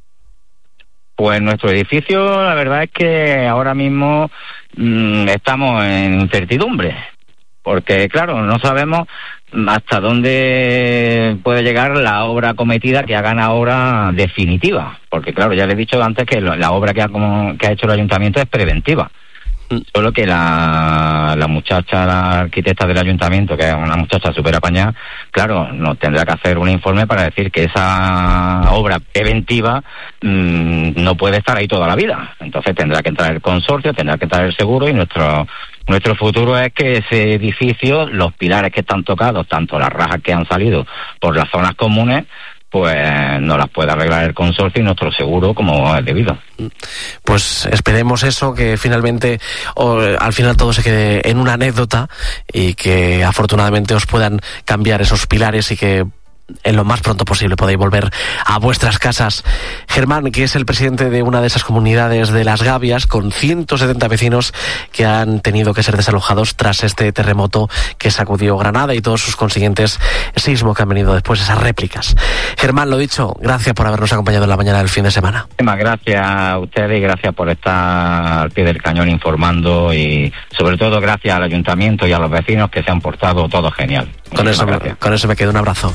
Pues nuestro edificio, la verdad es que ahora mismo mmm, estamos en incertidumbre, porque claro, no sabemos hasta dónde puede llegar la obra acometida, que hagan ahora definitiva, porque claro, ya le he dicho antes que la obra que ha, como, que ha hecho el ayuntamiento es preventiva. Solo que la, la muchacha, la arquitecta del ayuntamiento, que es una muchacha súper apañada, claro, nos tendrá que hacer un informe para decir que esa obra preventiva mmm, no puede estar ahí toda la vida. Entonces tendrá que entrar el consorcio, tendrá que entrar el seguro, y nuestro nuestro futuro es que ese edificio, los pilares que están tocados, tanto las rajas que han salido por las zonas comunes, pues no las puede arreglar el consorcio y nuestro seguro como es debido.
Pues esperemos eso, que finalmente o, al final todo se quede en una anécdota y que afortunadamente os puedan cambiar esos pilares y que en lo más pronto posible podáis volver a vuestras casas. Germán, que es el presidente de una de esas comunidades de Las Gavias, con ciento setenta vecinos que han tenido que ser desalojados tras este terremoto que sacudió Granada y todos sus consiguientes sismos que han venido después, esas réplicas. Germán, lo dicho, gracias por habernos acompañado en la mañana del fin de semana.
Gracias a ustedes y gracias por estar al pie del cañón informando, y sobre todo gracias al ayuntamiento y a los vecinos, que se han portado todo genial.
Con eso, con eso me quedo, un abrazo.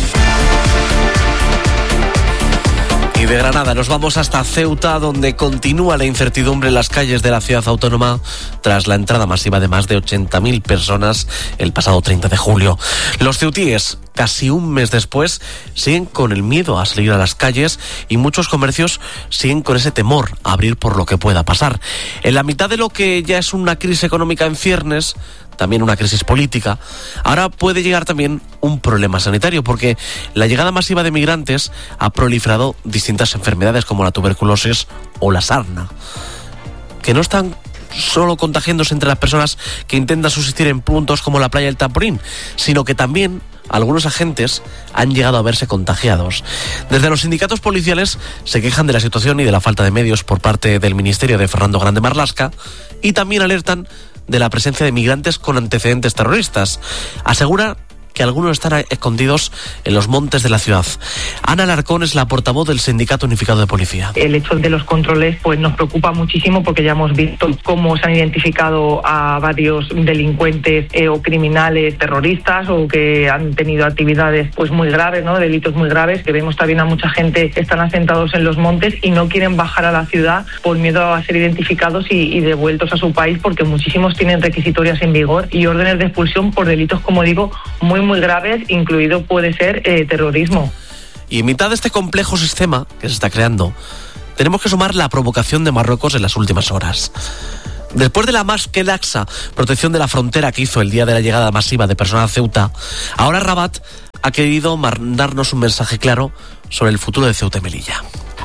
Y de Granada nos vamos hasta Ceuta, donde continúa la incertidumbre en las calles de la ciudad autónoma tras la entrada masiva de más de ochenta mil personas el pasado treinta de julio. Los ceutíes, casi un mes después, siguen con el miedo a salir a las calles y muchos comercios siguen con ese temor a abrir por lo que pueda pasar. En la mitad de lo que ya es una crisis económica en ciernes, también una crisis política, ahora puede llegar también un problema sanitario, porque la llegada masiva de migrantes ha proliferado distintas enfermedades como la tuberculosis o la sarna, que no están solo contagiándose entre las personas que intentan subsistir en puntos como la playa del Tamborín, sino que también algunos agentes han llegado a verse contagiados. Desde los sindicatos policiales se quejan de la situación y de la falta de medios por parte del ministerio de Fernando Grande Marlaska, y también alertan de la presencia de migrantes con antecedentes terroristas. Asegura que que algunos están escondidos en los montes de la ciudad. Ana Alarcón es la portavoz del Sindicato Unificado de Policía.
El hecho de los controles pues nos preocupa muchísimo porque ya hemos visto cómo se han identificado a varios delincuentes eh, o criminales terroristas o que han tenido actividades pues muy graves, ¿no? Delitos muy graves, que vemos también a mucha gente que están asentados en los montes y no quieren bajar a la ciudad por miedo a ser identificados y, y devueltos a su país, porque muchísimos tienen requisitorias en vigor y órdenes de expulsión por delitos, como digo, muy muy graves, incluido puede ser eh, terrorismo.
Y en mitad de este complejo sistema que se está creando, tenemos que sumar la provocación de Marruecos en las últimas horas. Después de la más que laxa protección de la frontera que hizo el día de la llegada masiva de personas a Ceuta, ahora Rabat ha querido mandarnos un mensaje claro sobre el futuro de Ceuta y Melilla.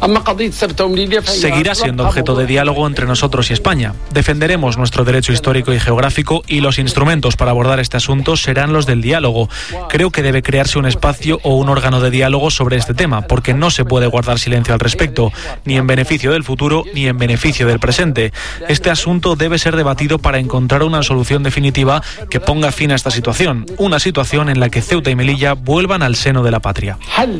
Seguirá siendo objeto de diálogo entre nosotros y España. Defenderemos nuestro derecho histórico y geográfico y los instrumentos para abordar este asunto serán los del diálogo. Creo que debe crearse un espacio o un órgano de diálogo sobre este tema, porque no se puede guardar silencio al respecto, ni en beneficio del futuro ni en beneficio del presente. Este asunto debe ser debatido para encontrar una solución definitiva que ponga fin a esta situación, una situación en la que Ceuta y Melilla vuelvan al seno de la patria.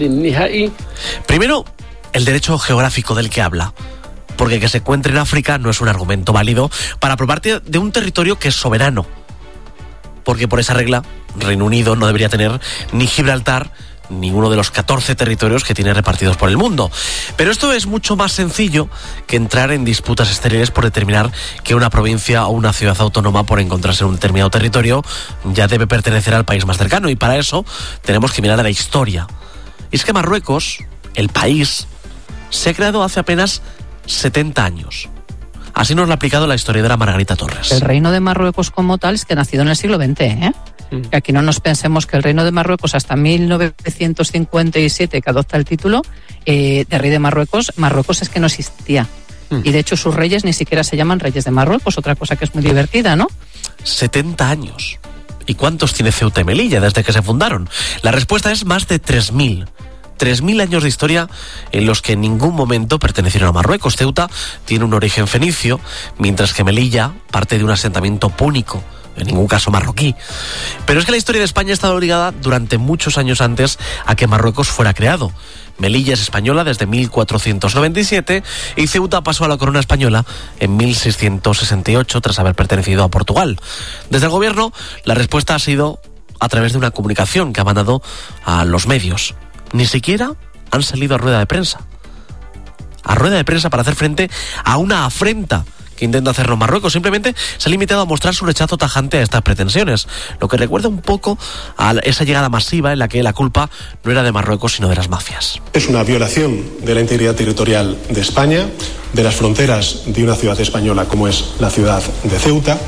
Primero, el derecho geográfico del que habla, porque que se encuentre en África no es un argumento válido para aprobarte de un territorio que es soberano, porque por esa regla Reino Unido no debería tener ni Gibraltar ni uno de los catorce territorios que tiene repartidos por el mundo. Pero esto es mucho más sencillo que entrar en disputas estériles por determinar que una provincia o una ciudad autónoma, por encontrarse en un determinado territorio, ya debe pertenecer al país más cercano, y para eso tenemos que mirar a la historia. Y es que Marruecos, el país, se ha creado hace apenas setenta años. Así nos lo ha aplicado la historiadora Margarita Torres.
El reino de Marruecos como tal es que ha nacido en el siglo veinte, ¿eh? Mm. Que aquí no nos pensemos que el reino de Marruecos hasta mil novecientos cincuenta y siete, que adopta el título eh, de rey de Marruecos, Marruecos es que no existía. Mm. Y de hecho sus reyes ni siquiera se llaman reyes de Marruecos, otra cosa que es muy divertida, ¿no?
setenta años. ¿Y cuántos tiene Ceuta y Melilla desde que se fundaron? La respuesta es más de tres mil. tres mil años de historia en los que en ningún momento pertenecieron a Marruecos. Ceuta tiene un origen fenicio, mientras que Melilla parte de un asentamiento púnico, en ningún caso marroquí. Pero es que la historia de España ha estado ligada durante muchos años antes a que Marruecos fuera creado. Melilla es española desde mil cuatrocientos noventa y siete y Ceuta pasó a la corona española en mil seiscientos sesenta y ocho tras haber pertenecido a Portugal. Desde el gobierno, la respuesta ha sido a través de una comunicación que ha mandado a los medios. Ni siquiera han salido a rueda de prensa. A rueda de prensa para hacer frente a una afrenta que intenta hacernos Marruecos. Simplemente se ha limitado a mostrar su rechazo tajante a estas pretensiones, lo que recuerda un poco a esa llegada masiva en la que la culpa no era de Marruecos sino de las mafias.
Es una violación de la integridad territorial de España, de las fronteras de una ciudad española como es la ciudad de Ceuta.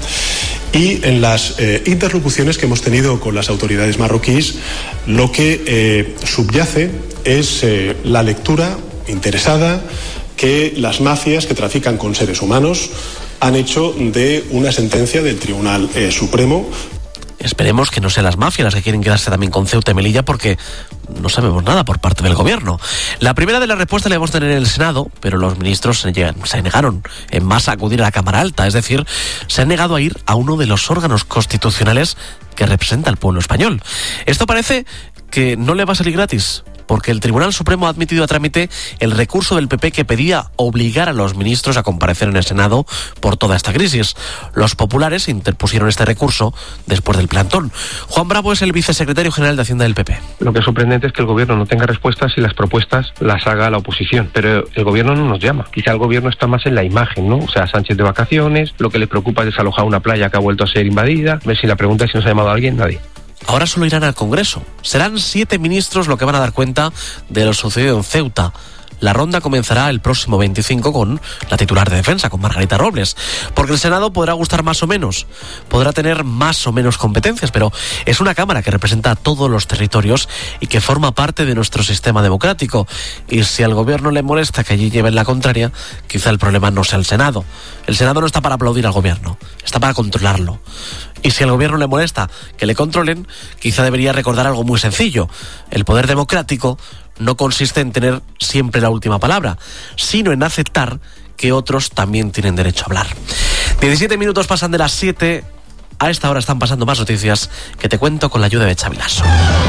Y en las eh, interlocuciones que hemos tenido con las autoridades marroquíes, lo que eh, subyace es eh, la lectura interesada que las mafias que trafican con seres humanos han hecho de una sentencia del Tribunal eh, Supremo.
Esperemos que no sean las mafias las que quieren quedarse también con Ceuta y Melilla, porque no sabemos nada por parte del gobierno. La primera de las respuestas la vamos a tener en el Senado, pero los ministros se, llegan, se negaron en masa a acudir a la Cámara Alta, es decir, se han negado a ir a uno de los órganos constitucionales que representa al pueblo español. Esto parece que no le va a salir gratis, porque el Tribunal Supremo ha admitido a trámite el recurso del P P que pedía obligar a los ministros a comparecer en el Senado por toda esta crisis. Los populares interpusieron este recurso después del plantón. Juan Bravo es el vicesecretario general de Hacienda del P P.
Lo que es sorprendente es que el gobierno no tenga respuestas y las propuestas las haga la oposición, pero el gobierno no nos llama. Quizá el gobierno está más en la imagen, ¿no? O sea, Sánchez de vacaciones, lo que le preocupa es desalojar una playa que ha vuelto a ser invadida. Ver si la pregunta es si nos ha llamado a alguien, nadie.
Ahora solo irán al Congreso. Serán siete ministros lo que van a dar cuenta de lo sucedido en Ceuta. La ronda comenzará el próximo veinticinco con la titular de defensa, con Margarita Robles. Porque el Senado podrá gustar más o menos, podrá tener más o menos competencias, pero es una Cámara que representa a todos los territorios y que forma parte de nuestro sistema democrático. Y si al gobierno le molesta que allí lleven la contraria, quizá el problema no sea el Senado. El Senado no está para aplaudir al gobierno, está para controlarlo. Y si al gobierno le molesta que le controlen, quizá debería recordar algo muy sencillo. El poder democrático no consiste en tener siempre la última palabra, sino en aceptar que otros también tienen derecho a hablar. diecisiete minutos pasan de las siete. A esta hora están pasando más noticias que te cuento con la ayuda de Xavi Lasso.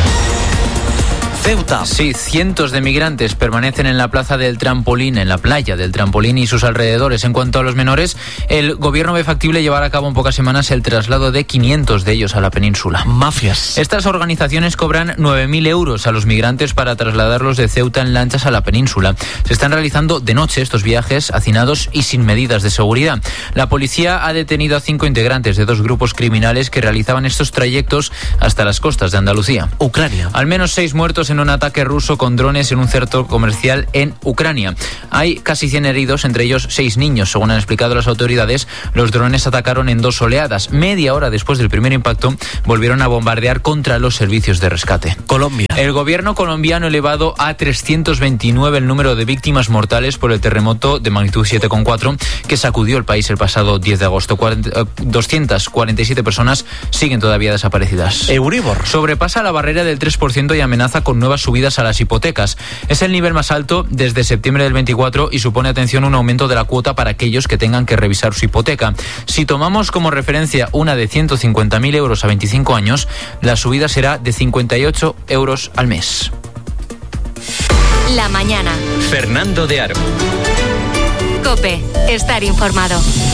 Ceuta.
Sí, cientos de migrantes permanecen en la plaza del Trampolín, en la playa del Trampolín y sus alrededores. En cuanto a los menores, el gobierno ve factible llevar a cabo en pocas semanas el traslado de quinientos de ellos a la península.
Mafias.
Estas organizaciones cobran nueve mil euros a los migrantes para trasladarlos de Ceuta en lanchas a la península. Se están realizando de noche estos viajes hacinados y sin medidas de seguridad. La policía ha detenido a cinco integrantes de dos grupos criminales que realizaban estos trayectos hasta las costas de Andalucía.
Ucrania.
Al menos seis muertos en un ataque ruso con drones en un centro comercial en Ucrania. Hay casi cien heridos, entre ellos seis niños. Según han explicado las autoridades, los drones atacaron en dos oleadas. Media hora después del primer impacto, volvieron a bombardear contra los servicios de rescate.
Colombia.
El gobierno colombiano ha elevado a trescientos veintinueve el número de víctimas mortales por el terremoto de magnitud siete coma cuatro que sacudió el país el pasado diez de agosto. doscientas cuarenta y siete personas siguen todavía desaparecidas.
Euribor.
Sobrepasa la barrera del tres por ciento y amenaza con nuevas subidas a las hipotecas. Es el nivel más alto desde septiembre del veinticuatro y supone, atención, un aumento de la cuota para aquellos que tengan que revisar su hipoteca. Si tomamos como referencia una de ciento cincuenta mil euros a veinticinco años, la subida será de cincuenta y ocho euros al mes.
La mañana.
Fernando de Aro.
COPE. Estar informado.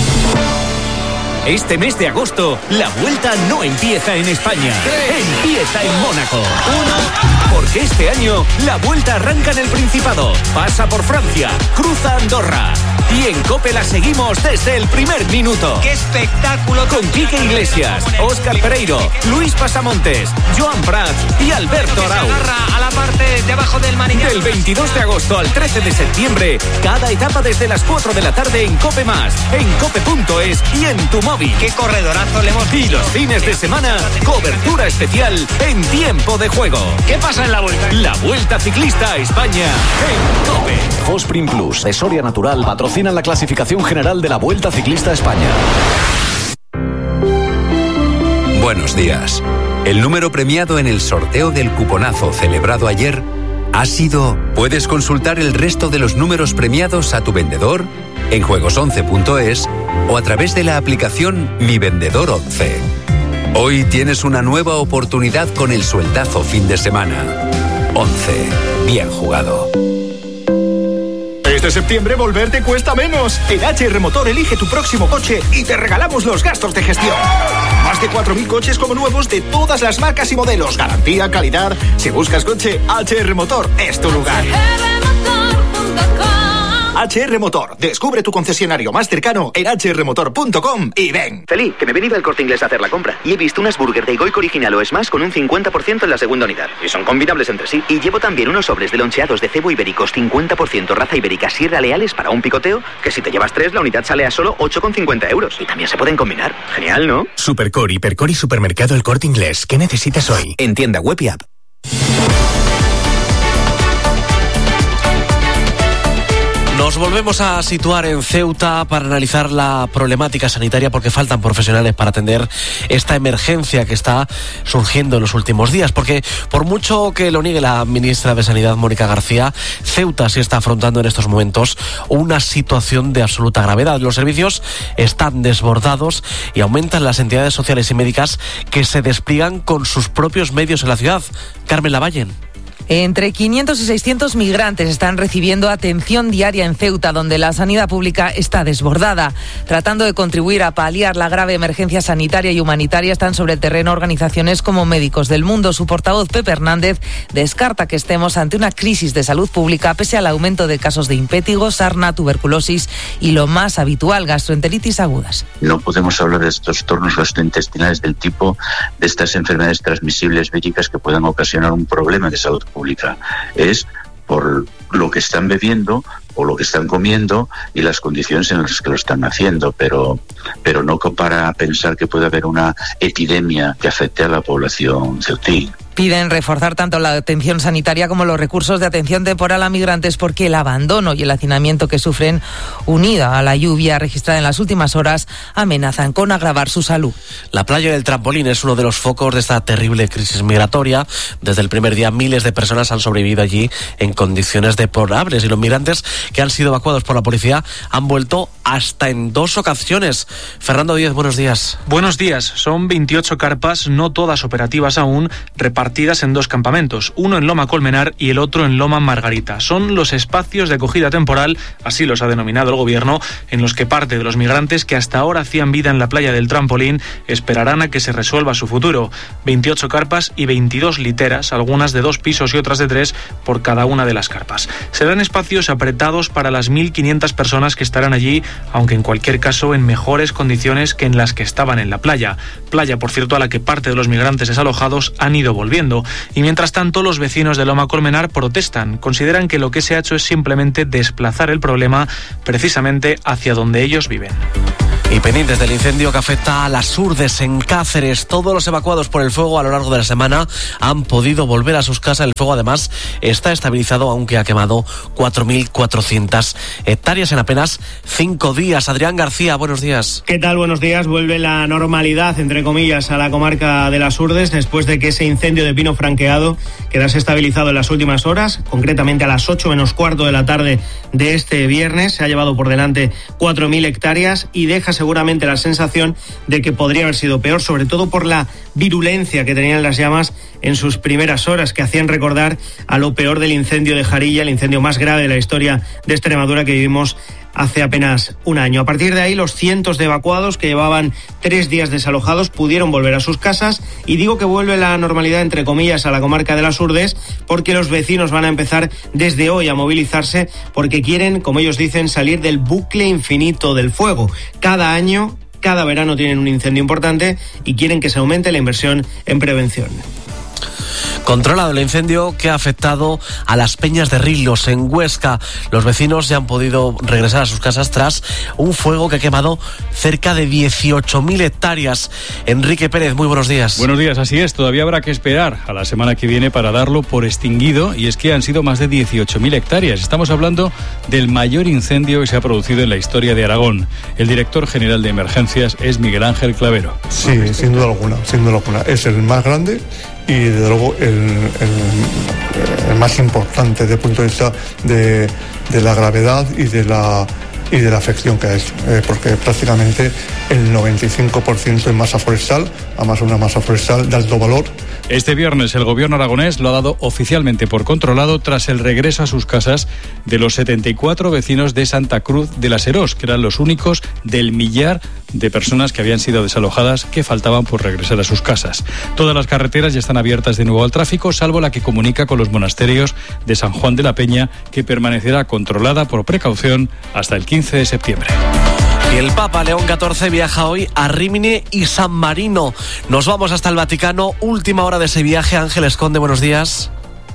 Este mes de agosto, la vuelta no empieza en España, empieza en Mónaco. Uno, porque este año la vuelta arranca en el Principado, pasa por Francia, cruza Andorra. Y en COPE la seguimos desde el primer minuto. ¡Qué espectáculo! Con Quique Iglesias, Óscar Pereiro, Luis Pasamontes, Joan Prat y Alberto Arau.
A la parte de abajo del manillar.
Del veintidós de agosto al trece de septiembre, cada etapa desde las cuatro de la tarde en COPE Más, en cope punto es y en tu móvil.
¡Qué corredorazo le hemos...
Y los fines de semana, cobertura especial en tiempo de juego.
¿Qué pasa en la vuelta?
La Vuelta Ciclista a España en COPE.
Fosprin Plus de Soria Natural patrocinan la clasificación general de la Vuelta Ciclista a España.
Buenos días. El número premiado en el sorteo del cuponazo celebrado ayer ha sido... Puedes consultar el resto de los números premiados a tu vendedor en juegos once punto es o a través de la aplicación Mi Vendedor once. Hoy tienes una nueva oportunidad con el sueldazo fin de semana. once. Bien jugado.
Este septiembre volver te cuesta menos. En H R Motor elige tu próximo coche y te regalamos los gastos de gestión. Más de cuatro mil coches como nuevos de todas las marcas y modelos. Garantía, calidad. Si buscas coche, H R Motor es tu lugar. H R Motor. Descubre tu concesionario más cercano en hache erre motor punto com y ven.
Feliz, que me he venido al Corte Inglés a hacer la compra y he visto unas burger de Goico original o Smash con un cincuenta por ciento en la segunda unidad. Y son combinables entre sí. Y llevo también unos sobres de loncheados de cebo ibéricos cincuenta por ciento raza ibérica Sierra Leales para un picoteo, que si te llevas tres la unidad sale a solo ocho con cincuenta euros. Y también se pueden combinar. Genial, ¿no?
Supercore, Hipercore y Supermercado El Corte Inglés. ¿Qué necesitas hoy?
En tienda web y app.
Nos volvemos a situar en Ceuta para analizar la problemática sanitaria porque faltan profesionales para atender esta emergencia que está surgiendo en los últimos días. Porque por mucho que lo niegue la ministra de Sanidad, Mónica García, Ceuta sí está afrontando en estos momentos una situación de absoluta gravedad. Los servicios están desbordados y aumentan las entidades sociales y médicas que se despliegan con sus propios medios en la ciudad. Carmen Lavallen.
Entre quinientos y seiscientos migrantes están recibiendo atención diaria en Ceuta, donde la sanidad pública está desbordada. Tratando de contribuir a paliar la grave emergencia sanitaria y humanitaria, están sobre el terreno organizaciones como Médicos del Mundo. Su portavoz, Pepe Hernández, descarta que estemos ante una crisis de salud pública pese al aumento de casos de impétigo, sarna, tuberculosis y lo más habitual, gastroenteritis agudas.
No podemos hablar de estos trastornos gastrointestinales del tipo de estas enfermedades transmisibles víricas que puedan ocasionar un problema de salud pública. Es por lo que están bebiendo o lo que están comiendo y las condiciones en las que lo están haciendo, pero, pero no para pensar que puede haber una epidemia que afecte a la población ceutí.
Piden reforzar tanto la atención sanitaria como los recursos de atención temporal a migrantes porque el abandono y el hacinamiento que sufren, unida a la lluvia registrada en las últimas horas, amenazan con agravar su salud.
La playa del Trampolín es uno de los focos de esta terrible crisis migratoria. Desde el primer día miles de personas han sobrevivido allí en condiciones deplorables y los migrantes que han sido evacuados por la policía han vuelto hasta en dos ocasiones. Fernando Díez, buenos días.
Buenos días. Son veintiocho carpas, no todas operativas aún, repartidas en dos campamentos, uno en Loma Colmenar y el otro en Loma Margarita. Son los espacios de acogida temporal, así los ha denominado el gobierno, en los que parte de los migrantes que hasta ahora hacían vida en la playa del Trampolín esperarán a que se resuelva su futuro. veintiocho carpas y veintidós literas, algunas de dos pisos y otras de tres por cada una de las carpas. Serán espacios apretados para las mil quinientas personas que estarán allí, aunque en cualquier caso en mejores condiciones que en las que estaban en la playa. Playa, por cierto, a la que parte de los migrantes desalojados han ido volviendo. Y mientras tanto, los vecinos de Loma Colmenar protestan. Consideran que lo que se ha hecho es simplemente desplazar el problema precisamente hacia donde ellos viven.
Y pendientes del incendio que afecta a las Urdes en Cáceres. Todos los evacuados por el fuego a lo largo de la semana han podido volver a sus casas. El fuego además está estabilizado, aunque ha quemado cuatro mil cuatrocientas hectáreas en apenas cinco días. Adrián García, buenos días.
¿Qué tal? Buenos días. Vuelve la normalidad, entre comillas, a la comarca de las Urdes después de que ese incendio de pino franqueado quedase estabilizado en las últimas horas, concretamente a las ocho menos cuarto de la tarde de este viernes. Se ha llevado por delante cuatro mil hectáreas y deja seguramente la sensación de que podría haber sido peor, sobre todo por la virulencia que tenían las llamas en sus primeras horas, que hacían recordar a lo peor del incendio de Jarilla, el incendio más grave de la historia de Extremadura que vivimos hace apenas un año. A partir de ahí, los cientos de evacuados que llevaban tres días desalojados pudieron volver a sus casas, y digo que vuelve la normalidad, entre comillas, a la comarca de las Urdes, porque los vecinos van a empezar desde hoy a movilizarse porque quieren, como ellos dicen, salir del bucle infinito del fuego. Cada año, cada verano tienen un incendio importante y quieren que se aumente la inversión en prevención.
Controlado el incendio que ha afectado a las Peñas de Rilos en Huesca. Los vecinos ya han podido regresar a sus casas tras un fuego que ha quemado cerca de dieciocho mil hectáreas. Enrique Pérez, muy buenos días.
Buenos días, así es. Todavía habrá que esperar a la semana que viene para darlo por extinguido, y es que han sido más de dieciocho mil hectáreas. Estamos hablando del mayor incendio que se ha producido en la historia de Aragón. El director general de emergencias es Miguel Ángel Clavero.
Sí, sin duda alguna, sin duda alguna. Es el más grande y desde luego el, el, el más importante desde el punto de vista de, de la gravedad y de la y de la afección que es, eh, porque prácticamente el noventa y cinco por ciento es masa forestal, además una masa forestal de alto valor.
Este viernes el gobierno aragonés lo ha dado oficialmente por controlado tras el regreso a sus casas de los setenta y cuatro vecinos de Santa Cruz de la Serós, que eran los únicos del millar de personas que habían sido desalojadas que faltaban por regresar a sus casas. Todas las carreteras ya están abiertas de nuevo al tráfico, salvo la que comunica con los monasterios de San Juan de la Peña, que permanecerá controlada por precaución hasta el quince de septiembre.
Y el Papa León catorce viaja hoy a Rímini y San Marino. Nos vamos hasta el Vaticano. Última hora de ese viaje. Ángeles Conde, buenos días.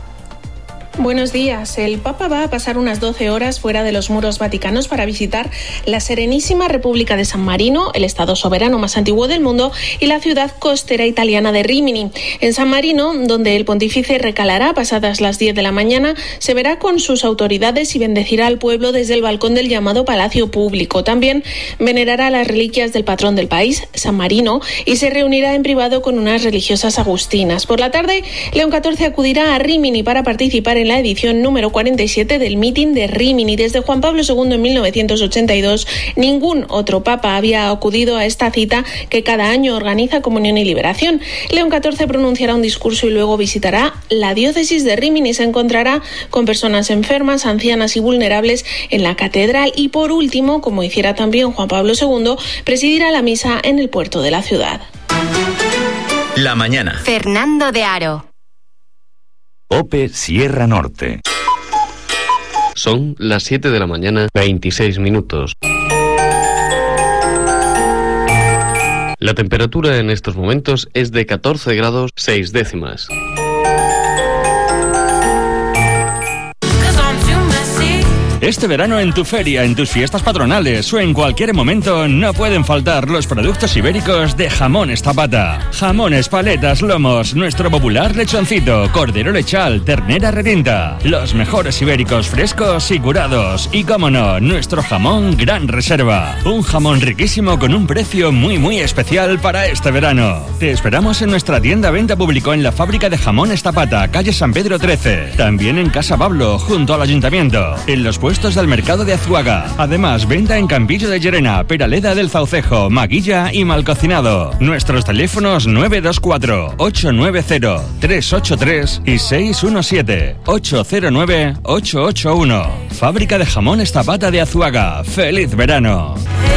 Buenos días. El Papa va a pasar unas doce horas fuera de los muros vaticanos para visitar la Serenísima República de San Marino, el estado soberano más antiguo del mundo, y la ciudad costera italiana de Rímini. En San Marino, donde el pontífice recalará pasadas las diez de la mañana, se verá con sus autoridades y bendecirá al pueblo desde el balcón del llamado Palacio Público. También venerará las reliquias del patrón del país, San Marino, y se reunirá en privado con unas religiosas agustinas. Por la tarde, León catorce acudirá a Rímini para participar en la edición número cuarenta y siete del Meeting de Rímini. Desde Juan Pablo segundo en mil novecientos ochenta y dos, ningún otro papa había acudido a esta cita que cada año organiza Comunión y Liberación. León catorce pronunciará un discurso y luego visitará la diócesis de Rímini. Se encontrará con personas enfermas, ancianas y vulnerables en la catedral y, por último, como hiciera también Juan Pablo segundo, presidirá la misa en el puerto de la ciudad.
La mañana.
Fernando de Aro.
COPE Sierra Norte.
Son las siete de la mañana, veintiséis minutos. La temperatura en estos momentos es de catorce grados seis décimas.
Este verano en tu feria, en tus fiestas patronales o en cualquier momento no pueden faltar los productos ibéricos de Jamones Zapata. Jamones, paletas, lomos, nuestro popular lechoncito, cordero lechal, ternera retinta. Los mejores ibéricos frescos y curados. Y cómo no, nuestro jamón Gran Reserva. Un jamón riquísimo con un precio muy muy especial para este verano. Te esperamos en nuestra tienda Venta Público en la fábrica de Jamones Zapata, calle San Pedro trece. También en Casa Pablo, junto al Ayuntamiento. En los puestos del mercado de Azuaga. Además, venta en Campillo de Llerena, Peraleda del Zaucejo, Maguilla y Malcocinado. Nuestros teléfonos nueve dos cuatro, ocho nueve cero, tres ocho tres y seis uno siete, ocho cero nueve, ocho ocho uno. Fábrica de Jamones Zapata de Azuaga. ¡Feliz verano!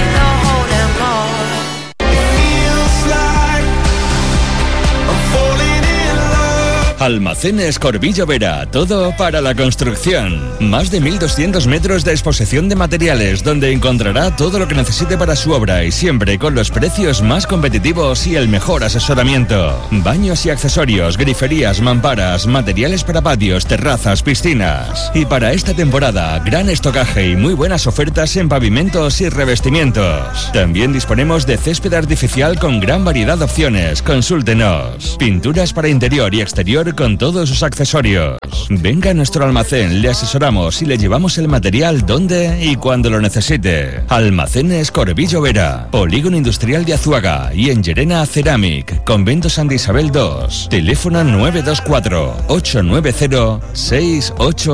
Almacenes Corbillo Vera, todo para la construcción. Más de mil doscientos metros de exposición de materiales, donde encontrará todo lo que necesite para su obra y siempre con los precios más competitivos y el mejor asesoramiento. Baños y accesorios, griferías, mamparas, materiales para patios, terrazas, piscinas. Y para esta temporada, gran estocaje y muy buenas ofertas en pavimentos y revestimientos. También disponemos de césped artificial con gran variedad de opciones. Consúltenos. Pinturas para interior y exterior con todos sus accesorios. Venga a nuestro almacén, le asesoramos y le llevamos el material donde y cuando lo necesite. Almacenes Corbillo Vera, Polígono Industrial de Azuaga y en Llerena Ceramic, Convento Santa Isabel dos. Teléfono nueve dos cuatro, ocho nueve cero, seis ocho